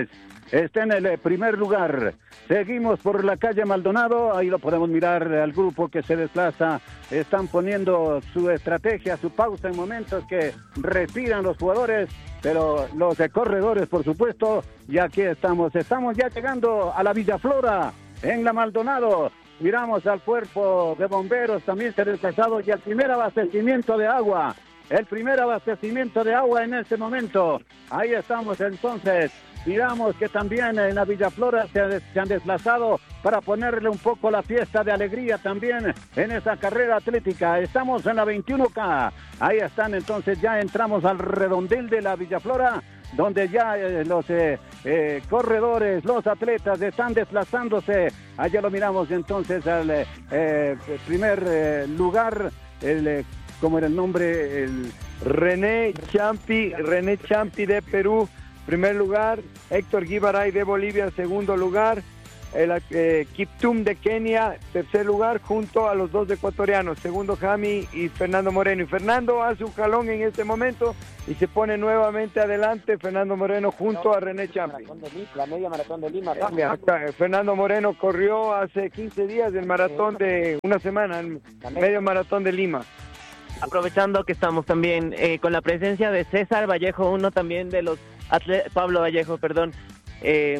está en el eh, primer lugar. Seguimos por la calle Maldonado, ahí lo podemos mirar al grupo que se desplaza. Están poniendo su estrategia, su pausa en momentos que respiran los jugadores, pero los de corredores, por supuesto, y aquí estamos. Estamos ya llegando a la Villa Flora, en la Maldonado. Miramos al cuerpo de bomberos, también se ha desplazado, y el primer abastecimiento de agua. El primer abastecimiento de agua en este momento. Ahí estamos entonces. Miramos que también en la Villa Flora se, se han desplazado para ponerle un poco la fiesta de alegría también en esa carrera atlética. Estamos en la veintiuno K. Ahí están entonces, ya entramos al redondel de la Villa Flora, donde ya eh, los eh, eh, corredores, los atletas están desplazándose. Allá lo miramos entonces al eh, eh, primer eh, lugar, el... Eh, ¿cómo era el nombre? El René Champi, René Champi de Perú, primer lugar. Héctor Guibaray de Bolivia, segundo lugar. El eh, Kiptum de Kenia, tercer lugar, junto a los dos ecuatorianos, segundo Jami y Fernando Moreno. Y Fernando hace un jalón en este momento y se pone nuevamente adelante Fernando Moreno junto a René Champi. La media maratón de Lima. Eh, acá, eh, Fernando Moreno corrió hace quince días el maratón de una semana, el medio maratón de Lima. Aprovechando que estamos también eh, con la presencia de César Vallejo, uno también de los atletas, Pablo Vallejo, perdón, eh,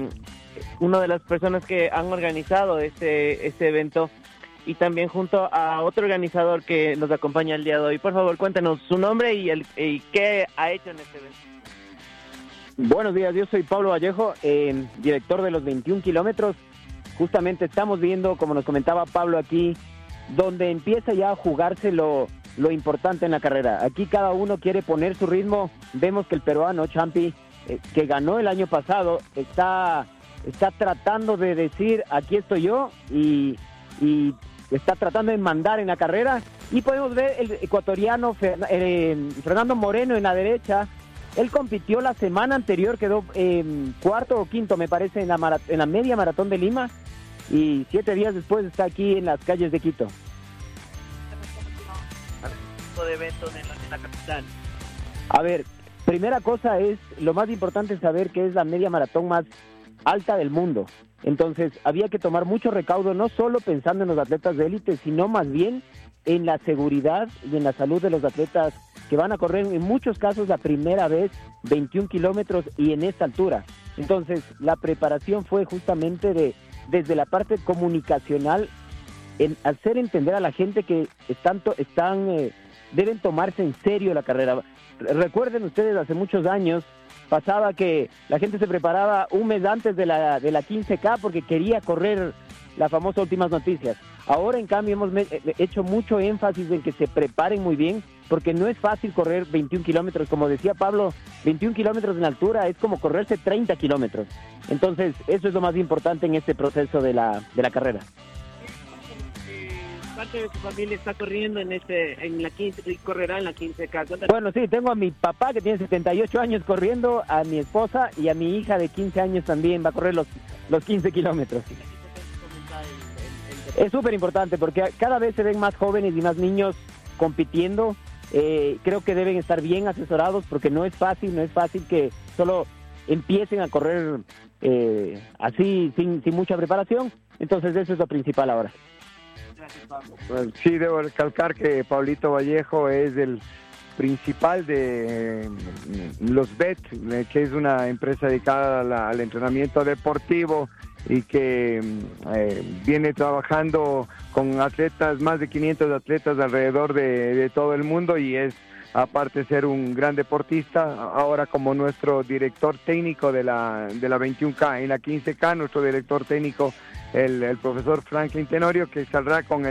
una de las personas que han organizado este, este evento, y también junto a otro organizador que nos acompaña el día de hoy. Por favor, cuéntenos su nombre y, el, y qué ha hecho en este evento. Buenos días, yo soy Pablo Vallejo, eh, director de los veintiún kilómetros. Justamente estamos viendo, como nos comentaba Pablo aquí, donde empieza ya a jugarse lo, lo importante en la carrera. Aquí cada uno quiere poner su ritmo. Vemos que el peruano Champi, eh, que ganó el año pasado, está, está tratando de decir, aquí estoy yo, y, y está tratando de mandar en la carrera. Y podemos ver el ecuatoriano Fer, eh, Fernando Moreno en la derecha. Él compitió la semana anterior, quedó eh, cuarto o quinto, me parece, en la, marat- en la media maratón de Lima. Y siete días después está aquí en las calles de Quito. De eventos en la, en la capital. A ver, primera cosa es, lo más importante es saber que es la media maratón más alta del mundo. Entonces, había que tomar mucho recaudo, no solo pensando en los atletas de élite, sino más bien en la seguridad y en la salud de los atletas que van a correr en muchos casos la primera vez veintiún kilómetros y en esta altura. Entonces, la preparación fue justamente de desde la parte comunicacional, en hacer entender a la gente que están, están eh, deben tomarse en serio la carrera. Recuerden ustedes, hace muchos años pasaba que la gente se preparaba un mes antes de la, de la quince K porque quería correr la famosa Últimas Noticias. Ahora, en cambio, hemos me- hecho mucho énfasis en que se preparen muy bien, porque no es fácil correr veintiún kilómetros. Como decía Pablo, veintiún kilómetros en altura es como correrse treinta kilómetros. Entonces, eso es lo más importante en este proceso de la, de la carrera. Parte de su familia está corriendo en este en la quince y correrá en la quince K. Bueno, sí, tengo a mi papá que tiene setenta y ocho años corriendo, a mi esposa y a mi hija de quince años también va a correr los, los quince kilómetros. Es súper importante porque cada vez se ven más jóvenes y más niños compitiendo. Eh, creo que deben estar bien asesorados porque no es fácil, no es fácil que solo empiecen a correr eh, así sin, sin mucha preparación. Entonces eso es lo principal ahora. Pues sí, debo recalcar que Pablito Vallejo es el principal de eh, los B E T, eh, que es una empresa dedicada a la, al entrenamiento deportivo y que eh, viene trabajando con atletas, más de quinientos atletas alrededor de, de todo el mundo, y es, aparte de ser un gran deportista, ahora como nuestro director técnico de la, de la veintiún K. En la quince K, nuestro director técnico, el, el profesor Franklin Tenorio, que saldrá con el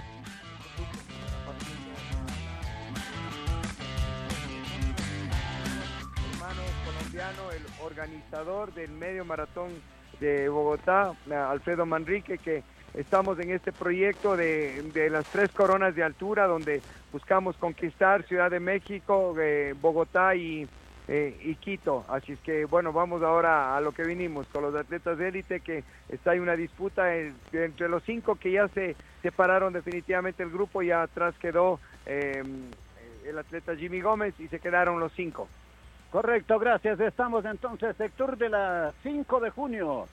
hermano colombiano, el organizador del medio maratón de Bogotá, Alfredo Manrique, que estamos en este proyecto de, de las tres coronas de altura, donde buscamos conquistar Ciudad de México, eh, Bogotá y, eh, y Quito. Así es que, bueno, vamos ahora a lo que vinimos con los atletas de élite, que está ahí una disputa en, entre los cinco que ya se separaron definitivamente el grupo, ya atrás quedó eh, el atleta Jimmy Gómez y se quedaron los cinco. Correcto, gracias. Estamos entonces sector de la cinco de junio.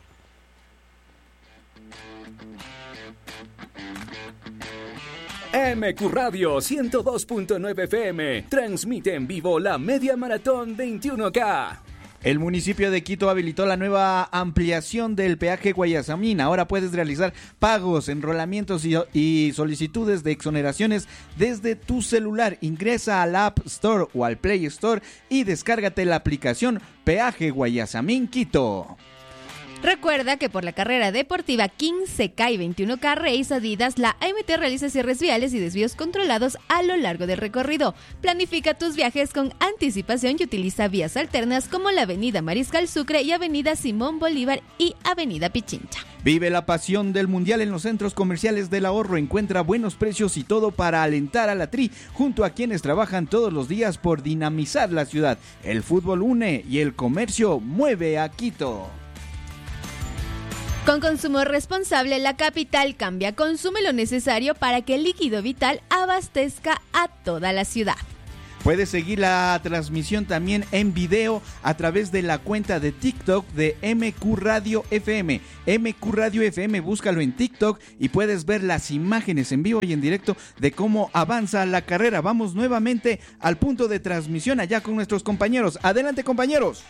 M Q Radio ciento dos punto nueve F M transmite en vivo la Media Maratón veintiuno K. El municipio de Quito habilitó la nueva ampliación del peaje Guayasamín. Ahora puedes realizar pagos, enrolamientos y, y solicitudes de exoneraciones desde tu celular. Ingresa al App Store o al Play Store y descárgate la aplicación Peaje Guayasamín Quito. Recuerda que por la carrera deportiva quince K y veintiuno K Race Adidas, la A M T realiza cierres viales y desvíos controlados a lo largo del recorrido. Planifica tus viajes con anticipación y utiliza vías alternas como la Avenida Mariscal Sucre y Avenida Simón Bolívar y Avenida Pichincha. Vive la pasión del Mundial en los centros comerciales del ahorro. Encuentra buenos precios y todo para alentar a la Tri, junto a quienes trabajan todos los días por dinamizar la ciudad. El fútbol une y el comercio mueve a Quito. Con consumo responsable, la capital cambia. Consume lo necesario para que el líquido vital abastezca a toda la ciudad. Puedes seguir la transmisión también en video a través de la cuenta de TikTok de M Q Radio F M. M Q Radio F M, búscalo en TikTok y puedes ver las imágenes en vivo y en directo de cómo avanza la carrera. Vamos nuevamente al punto de transmisión allá con nuestros compañeros. Adelante, compañeros.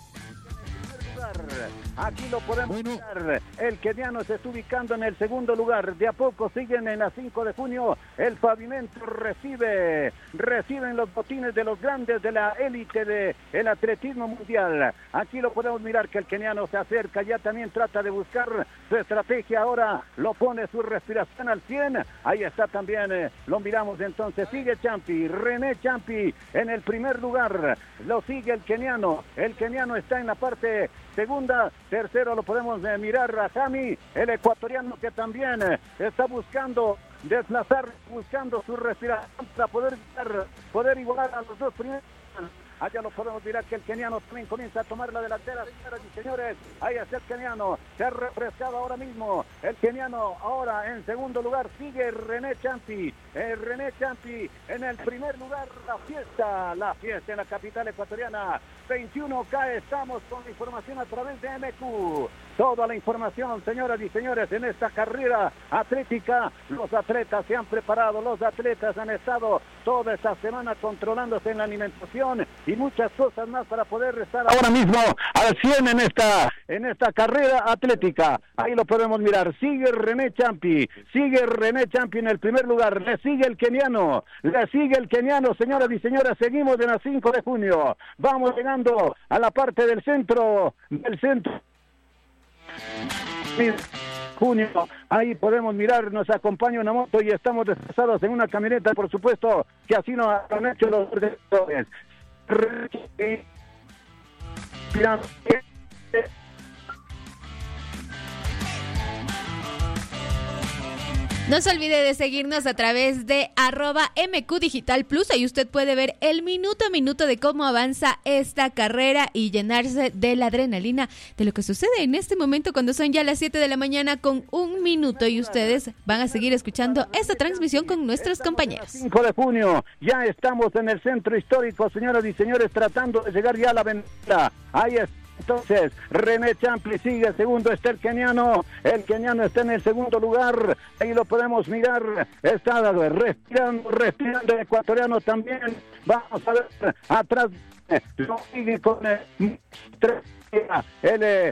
Aquí lo podemos ver. El keniano se está ubicando en el segundo lugar. De a poco siguen en la cinco de junio. El pavimento recibe, reciben los botines de los grandes de la élite del atletismo mundial. Aquí lo podemos mirar que el keniano se acerca. Ya también trata de buscar su estrategia. Ahora lo pone su respiración al cien. Ahí está también. Eh, lo miramos entonces. Sigue Champi. René Champi en el primer lugar. Lo sigue el keniano. El keniano está en la parte segunda. Tercero lo podemos eh, mirar a Jami, el ecuatoriano que también eh, está buscando desplazar, buscando su respiración para poder, poder igualar a los dos primeros. Allá lo podemos mirar que el keniano también comienza a tomar la delantera, señoras y señores. Ahí está el keniano, se ha refrescado ahora mismo. El keniano ahora en segundo lugar sigue René Champi. Eh, René Champi en el primer lugar. La fiesta, la fiesta en la capital ecuatoriana. veintiuno K, estamos con la información a través de M Q. Toda la información, señoras y señores, en esta carrera atlética. Los atletas se han preparado, los atletas han estado toda esta semana controlándose en la alimentación y muchas cosas más para poder estar ahora mismo al cien en esta, en esta carrera atlética. Ahí lo podemos mirar. Sigue René Champi, sigue René Champi en el primer lugar. Le sigue el keniano, le sigue el keniano, señoras y señores. Seguimos en la cinco de junio. Vamos llegando a la parte del centro, del centro. Junio, ahí podemos mirar, nos acompaña una moto y estamos desplazados en una camioneta, por supuesto, que así nos han hecho los organizadores. No se olvide de seguirnos a través de arroba M Q Digital Plus. Ahí usted puede ver el minuto a minuto de cómo avanza esta carrera y llenarse de la adrenalina de lo que sucede en este momento cuando son ya las siete de la mañana con un minuto y ustedes van a seguir escuchando esta transmisión con nuestros compañeros. cinco de junio, ya estamos en el centro histórico, señoras y señores, tratando de llegar ya a la avenida. Ahí está. Entonces, René Champi sigue, segundo está el keniano, el keniano está en el segundo lugar, ahí lo podemos mirar, está respirando, respirando el ecuatoriano también, vamos a ver, atrás, lo sigue con el, el, el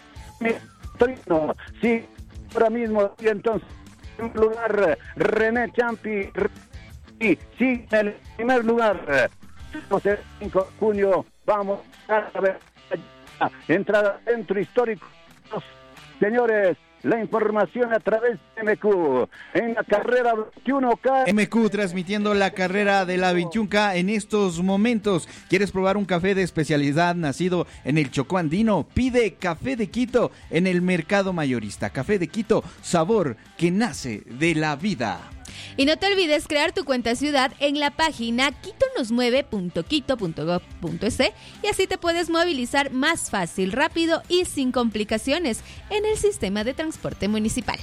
sí, ahora mismo, y entonces, en un lugar, René Champi, sí, sigue en el primer lugar, el cinco de junio, vamos a ver, entrada centro histórico, señores, la información a través de M Q en la carrera veintiuno K. M Q transmitiendo la carrera de la veintiuno K en estos momentos. ¿Quieres probar un café de especialidad nacido en el Chocó Andino? Pide Café de Quito en el mercado mayorista. Café de Quito, sabor que nace de la vida. Y no te olvides crear tu cuenta ciudad en la página quito nos mueve punto quito punto gob punto es y así te puedes movilizar más fácil, rápido y sin complicaciones en el sistema de transporte municipal.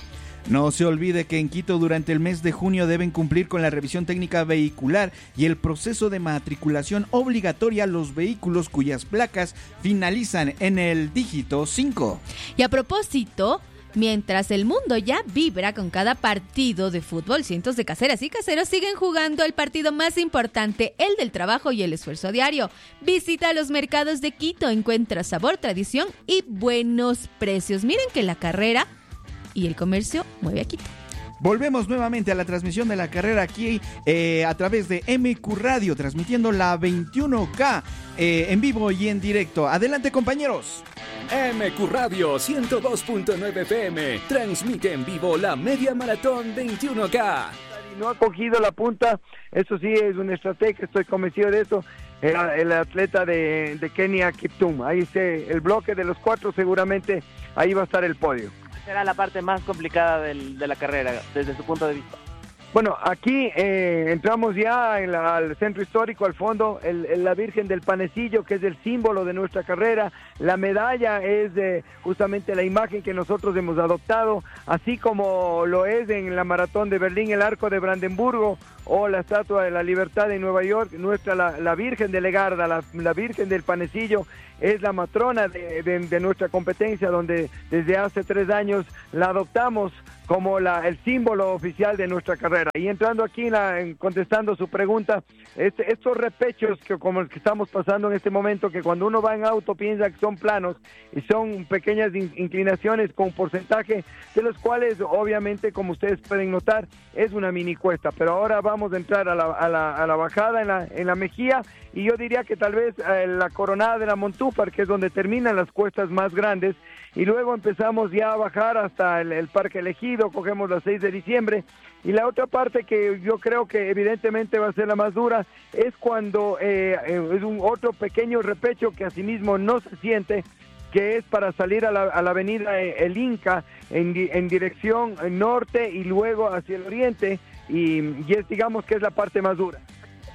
No se olvide que en Quito durante el mes de junio deben cumplir con la revisión técnica vehicular y el proceso de matriculación obligatoria a los vehículos cuyas placas finalizan en el dígito cinco. Y a propósito, mientras el mundo ya vibra con cada partido de fútbol, cientos de caseras y caseros siguen jugando el partido más importante, el del trabajo y el esfuerzo diario. Visita los mercados de Quito, encuentra sabor, tradición y buenos precios. Miren que la carrera y el comercio mueve a Quito. Volvemos nuevamente a la transmisión de la carrera aquí eh, a través de M Q Radio, transmitiendo la veintiuno K eh, en vivo y en directo. Adelante, compañeros. M Q Radio ciento dos punto nueve F M transmite en vivo la media maratón veintiuno K. No ha cogido la punta, eso sí es una estrategia, estoy convencido de eso. El, el atleta de, de Kenia, Kiptum, ahí se, el bloque de los cuatro seguramente ahí va a estar el podio. Será la parte más complicada del, de la carrera, desde su punto de vista. Bueno, aquí eh, entramos ya en la, al centro histórico, al fondo, el, el, la Virgen del Panecillo, que es el símbolo de nuestra carrera. La medalla es eh, justamente la imagen que nosotros hemos adoptado, así como lo es en la Maratón de Berlín, el Arco de Brandenburgo o la Estatua de la Libertad en Nueva York. Nuestra, la, la Virgen de Legarda, la, la Virgen del Panecillo, es la matrona de, de, de nuestra competencia, donde desde hace tres años la adoptamos como la, el símbolo oficial de nuestra carrera. Y entrando aquí, la, en, contestando su pregunta, este, estos repechos que como el que estamos pasando en este momento, que cuando uno va en auto piensa que son planos y son pequeñas in, inclinaciones con porcentaje, de los cuales obviamente, como ustedes pueden notar, es una mini cuesta. Pero ahora vamos a entrar a la, a la, a la bajada en la, en la Mejía, y yo diría que tal vez eh, la coronada de la Montúfar, que es donde terminan las cuestas más grandes, y luego empezamos ya a bajar hasta el, el Parque Elegido, cogemos la seis de diciembre, y la otra parte que yo creo que evidentemente va a ser la más dura, es cuando eh, es un otro pequeño repecho que asimismo no se siente, que es para salir a la, a la avenida El Inca en, en dirección norte y luego hacia el oriente, y, y es, digamos que es la parte más dura.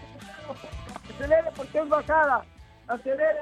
Acelere porque es bajada, acelere.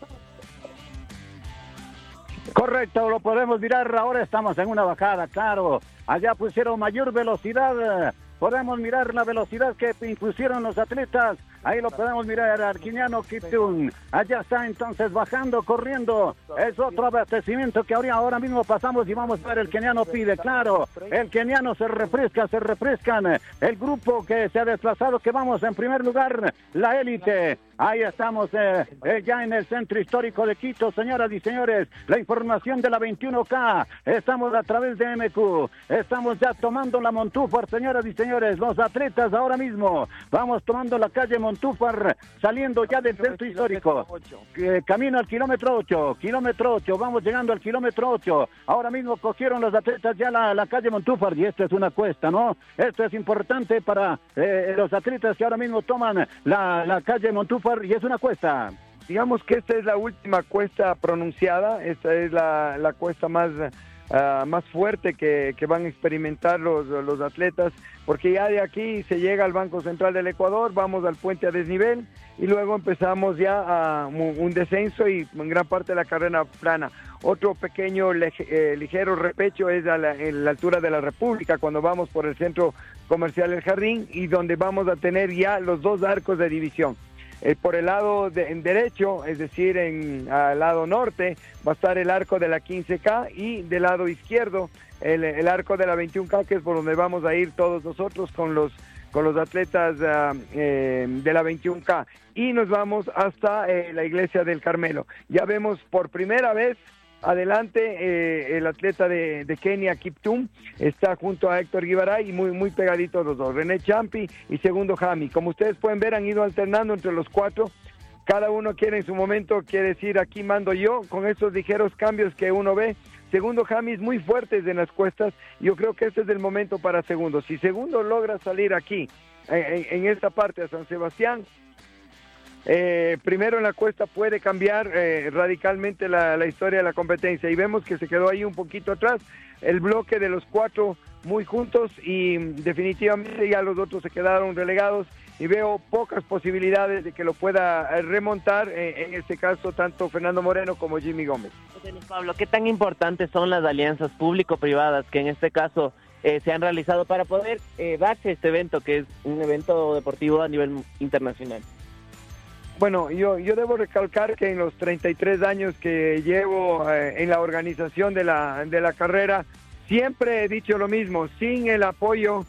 Correcto, lo podemos mirar, ahora estamos en una bajada, claro, allá pusieron mayor velocidad, podemos mirar la velocidad que impusieron los atletas, ahí lo podemos mirar, Arquiniano Kiptun, allá está entonces bajando, corriendo, es otro abastecimiento que ahora, ahora mismo pasamos y vamos a ver, el keniano pide, claro, el keniano se refresca, se refrescan, el grupo que se ha desplazado, que vamos en primer lugar, la élite, ahí estamos eh, eh, ya en el centro histórico de Quito, señoras y señores, la información de la veintiuno K, estamos a través de M Q, estamos ya tomando la Montúfar, señoras y señores, los atletas ahora mismo, vamos tomando la calle Montúfar, saliendo ya del centro histórico, eh, camino al kilómetro ocho, kilómetro ocho, vamos llegando al kilómetro ocho, ahora mismo cogieron los atletas ya la, la calle Montúfar, y esto es una cuesta, ¿no? Esto es importante para eh, los atletas que ahora mismo toman la, la calle Montúfar, y es una cuesta. Digamos que esta es la última cuesta pronunciada, esta es la, la cuesta más, uh, más fuerte que, que van a experimentar los, los atletas, porque ya de aquí se llega al Banco Central del Ecuador, vamos al puente a desnivel, y luego empezamos ya a un, un descenso y en gran parte de la carrera plana. Otro pequeño eh, ligero repecho es a la, en la altura de la República, cuando vamos por el centro comercial El Jardín, y donde vamos a tener ya los dos arcos de división. Eh, por el lado de, en derecho, es decir, en al lado norte, va a estar el arco de la quince K, y del lado izquierdo el, el arco de la veintiuno K, que es por donde vamos a ir todos nosotros con los con los atletas uh, eh, de la veintiuno K, y nos vamos hasta eh, la iglesia del Carmelo. Ya vemos por primera vez adelante eh, el atleta de, de Kenia, Kiptum, está junto a Héctor Guibaray, y muy, muy pegaditos los dos, René Champi y segundo Jami. Como ustedes pueden ver, han ido alternando entre los cuatro, cada uno quiere en su momento, quiere decir, aquí mando yo, con esos ligeros cambios que uno ve. Segundo Jamis muy fuertes en las cuestas, yo creo que este es el momento para Segundo. Si Segundo logra salir aquí, en, en esta parte a San Sebastián, Eh, primero en la cuesta puede cambiar eh, radicalmente la, la historia de la competencia, y vemos que se quedó ahí un poquito atrás el bloque de los cuatro muy juntos, y definitivamente ya los otros se quedaron relegados, y veo pocas posibilidades de que lo pueda remontar, eh, en este caso tanto Fernando Moreno como Jimmy Gómez. Pablo, ¿qué tan importantes son las alianzas público-privadas que en este caso eh, se han realizado para poder eh, darse este evento, que es un evento deportivo a nivel internacional. Bueno, yo, yo debo recalcar que en los treinta y tres años que llevo eh, en la organización de la, de la carrera, siempre he dicho lo mismo, sin el apoyo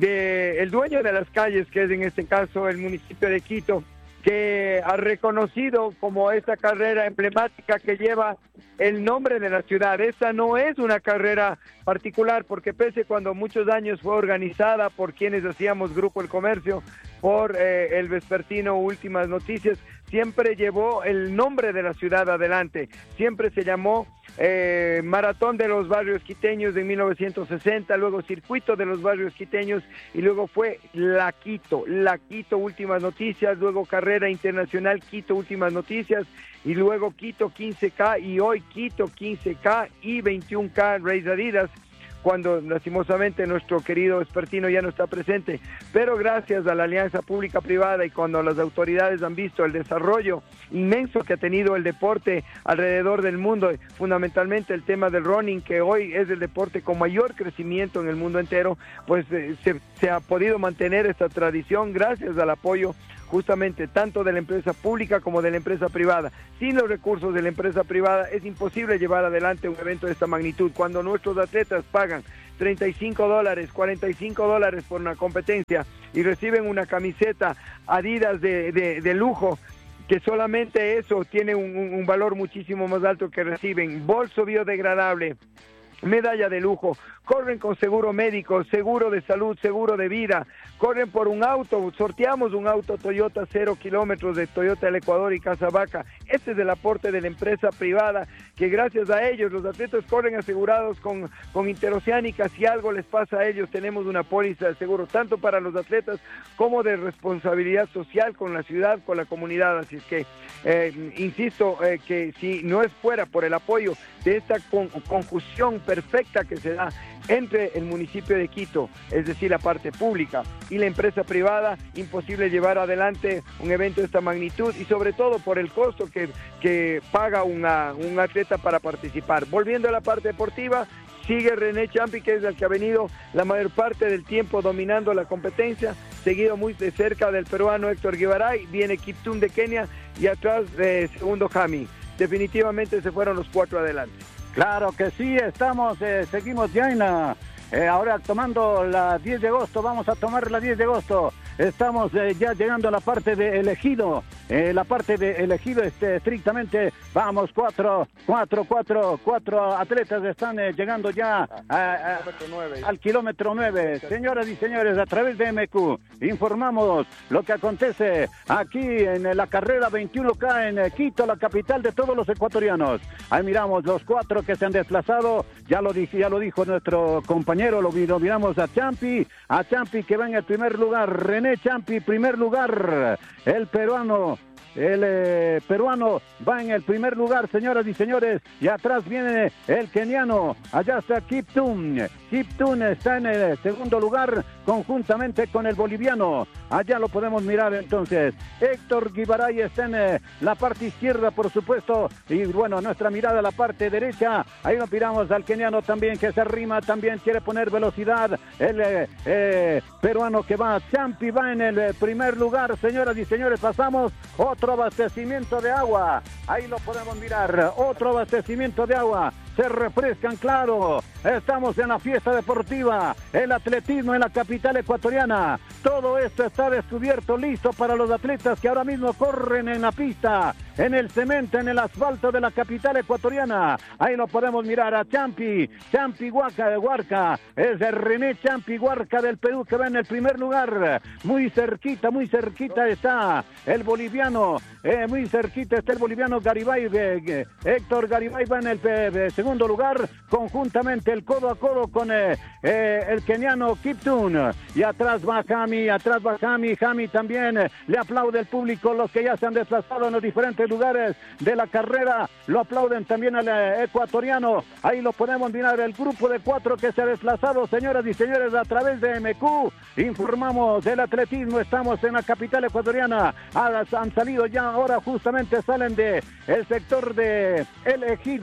del dueño de las calles, que es en este caso el municipio de Quito, que ha reconocido como esta carrera emblemática que lleva el nombre de la ciudad. Esta no es una carrera particular, porque pese cuando muchos años fue organizada por quienes hacíamos Grupo El Comercio, por eh, el vespertino Últimas Noticias, siempre llevó el nombre de la ciudad adelante, siempre se llamó eh, Maratón de los Barrios Quiteños de mil novecientos sesenta, luego Circuito de los Barrios Quiteños y luego fue La Quito, La Quito Últimas Noticias, luego Carrera Internacional Quito Últimas Noticias y luego Quito quince K y hoy Quito quince K y veintiuno K Race Adidas, cuando lastimosamente nuestro querido Espertino ya no está presente, pero gracias a la alianza pública-privada y cuando las autoridades han visto el desarrollo inmenso que ha tenido el deporte alrededor del mundo, fundamentalmente el tema del running, que hoy es el deporte con mayor crecimiento en el mundo entero, pues eh, se, se ha podido mantener esta tradición gracias al apoyo justamente tanto de la empresa pública como de la empresa privada. Sin los recursos de la empresa privada es imposible llevar adelante un evento de esta magnitud. Cuando nuestros atletas pagan treinta y cinco dólares, cuarenta y cinco dólares por una competencia y reciben una camiseta Adidas de, de, de lujo, que solamente eso tiene un, un, un valor muchísimo más alto que reciben, bolso biodegradable, medalla de lujo, corren con seguro médico, seguro de salud, seguro de vida, corren por un auto, sorteamos un auto Toyota cero kilómetros de Toyota del Ecuador y Casabaca. Este es el aporte de la empresa privada, que gracias a ellos los atletas corren asegurados con, con Interoceánica. Si algo les pasa a ellos, tenemos una póliza de seguro, tanto para los atletas como de responsabilidad social con la ciudad, con la comunidad. Así es que, eh, insisto, eh, que si no es fuera por el apoyo de esta con, conjunción perfecta que se da entre el municipio de Quito, es decir, la parte pública, y la empresa privada, imposible llevar adelante un evento de esta magnitud y sobre todo por el costo que, que paga una, un atleta para participar. Volviendo a la parte deportiva, sigue René Champi, que es el que ha venido la mayor parte del tiempo dominando la competencia, seguido muy de cerca del peruano Héctor Guibaray, viene Kiptum de Kenia y atrás de segundo Jami. Definitivamente se fueron los cuatro adelante. Claro que sí, estamos, eh, seguimos ya en la, eh, ahora tomando la diez de agosto, vamos a tomar la diez de agosto. Estamos eh, ya llegando a la parte de elegido, eh, la parte de elegido este, estrictamente, vamos, cuatro, cuatro, cuatro, cuatro atletas están eh, llegando ya a, a, al kilómetro nueve. Señoras y señores, a través de M Q informamos lo que acontece aquí en la carrera veintiuno K en Quito, la capital de todos los ecuatorianos. Ahí miramos los cuatro que se han desplazado, ya lo, dije, ya lo dijo nuestro compañero, lo, lo miramos a Champi, a Champi que va en el primer lugar, René Champi, primer lugar, el peruano, el eh, peruano va en el primer lugar, señoras y señores, y atrás viene el keniano, allá está Kiptum, Kiptum está en el segundo lugar, conjuntamente con el boliviano, allá lo podemos mirar entonces, Héctor Guibaray está en eh, la parte izquierda, por supuesto, y bueno, nuestra mirada a la parte derecha, ahí lo miramos al keniano también, que se arrima, también quiere poner velocidad, el eh, eh, peruano que va, Champi va en el eh, primer lugar, señoras y señores, pasamos otro abastecimiento de agua, ahí lo podemos mirar, otro abastecimiento de agua, se refrescan, claro, estamos en la fiesta deportiva, el atletismo en la capital ecuatoriana, todo esto está descubierto, listo para los atletas que ahora mismo corren en la pista, en el cemento, en el asfalto de la capital ecuatoriana, ahí lo podemos mirar a Champi, Champi Huarca de Huarca, es el René Champi Huarca del Perú que va en el primer lugar, muy cerquita, muy cerquita está el boliviano, eh, muy cerquita está el boliviano Garibay, eh, Héctor Garibay va en el eh, segundo lugar, conjuntamente el codo a codo con eh, eh, el keniano Kiptum, y atrás va Jami, atrás va Jami, Jami también, eh, le aplaude el público, los que ya se han desplazado en los diferentes lugares de la carrera, lo aplauden también al eh, ecuatoriano, ahí lo podemos mirar, el grupo de cuatro que se ha desplazado, señoras y señores, a través de M Q, informamos del atletismo, estamos en la capital ecuatoriana, han salido ya ahora, justamente salen de el sector de El Ejido,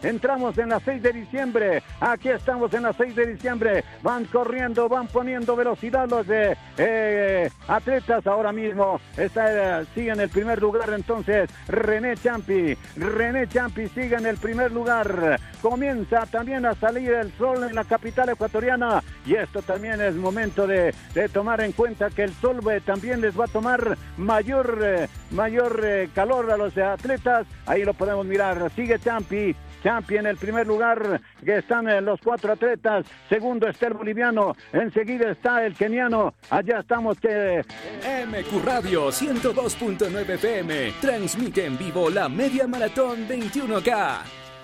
entramos en la seis de diciembre, aquí estamos en la seis de diciembre, van corriendo, van poniendo velocidad los de, eh, atletas ahora mismo, está, eh, sigue en el primer lugar entonces René Champi, René Champi sigue en el primer lugar, comienza también a salir el sol en la capital ecuatoriana y esto también es momento de, de tomar en cuenta que el sol eh, también les va a tomar mayor, eh, mayor eh, calor a los atletas, ahí lo podemos mirar, sigue Champi, Champi en el primer lugar, que están eh, los cuatro atletas, segundo está el boliviano, enseguida está el keniano, allá estamos que... M Q Radio ciento dos punto nueve F M transmite en vivo la Media Maratón veintiuno K.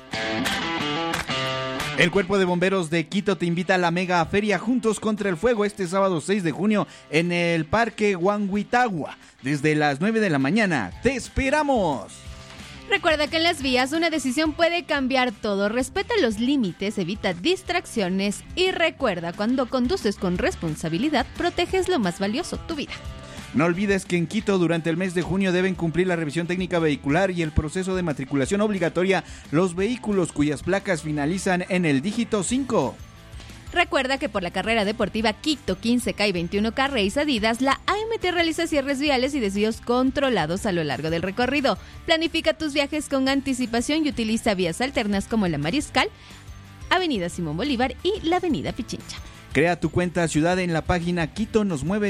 El Cuerpo de Bomberos de Quito te invita a la mega feria Juntos contra el Fuego este sábado seis de junio en el Parque Huanguitagua, desde las nueve de la mañana. ¡Te esperamos! Recuerda que en las vías una decisión puede cambiar todo. Respeta los límites, evita distracciones y recuerda, cuando conduces con responsabilidad, proteges lo más valioso, tu vida. No olvides que en Quito durante el mes de junio deben cumplir la revisión técnica vehicular y el proceso de matriculación obligatoria los vehículos cuyas placas finalizan en el dígito cinco. Recuerda que por la carrera deportiva Quito quince K y veintiuno K Race Adidas, la A M T realiza cierres viales y desvíos controlados a lo largo del recorrido. Planifica tus viajes con anticipación y utiliza vías alternas como la Mariscal, Avenida Simón Bolívar y la Avenida Pichincha. Crea tu cuenta ciudad en la página Quito nos mueve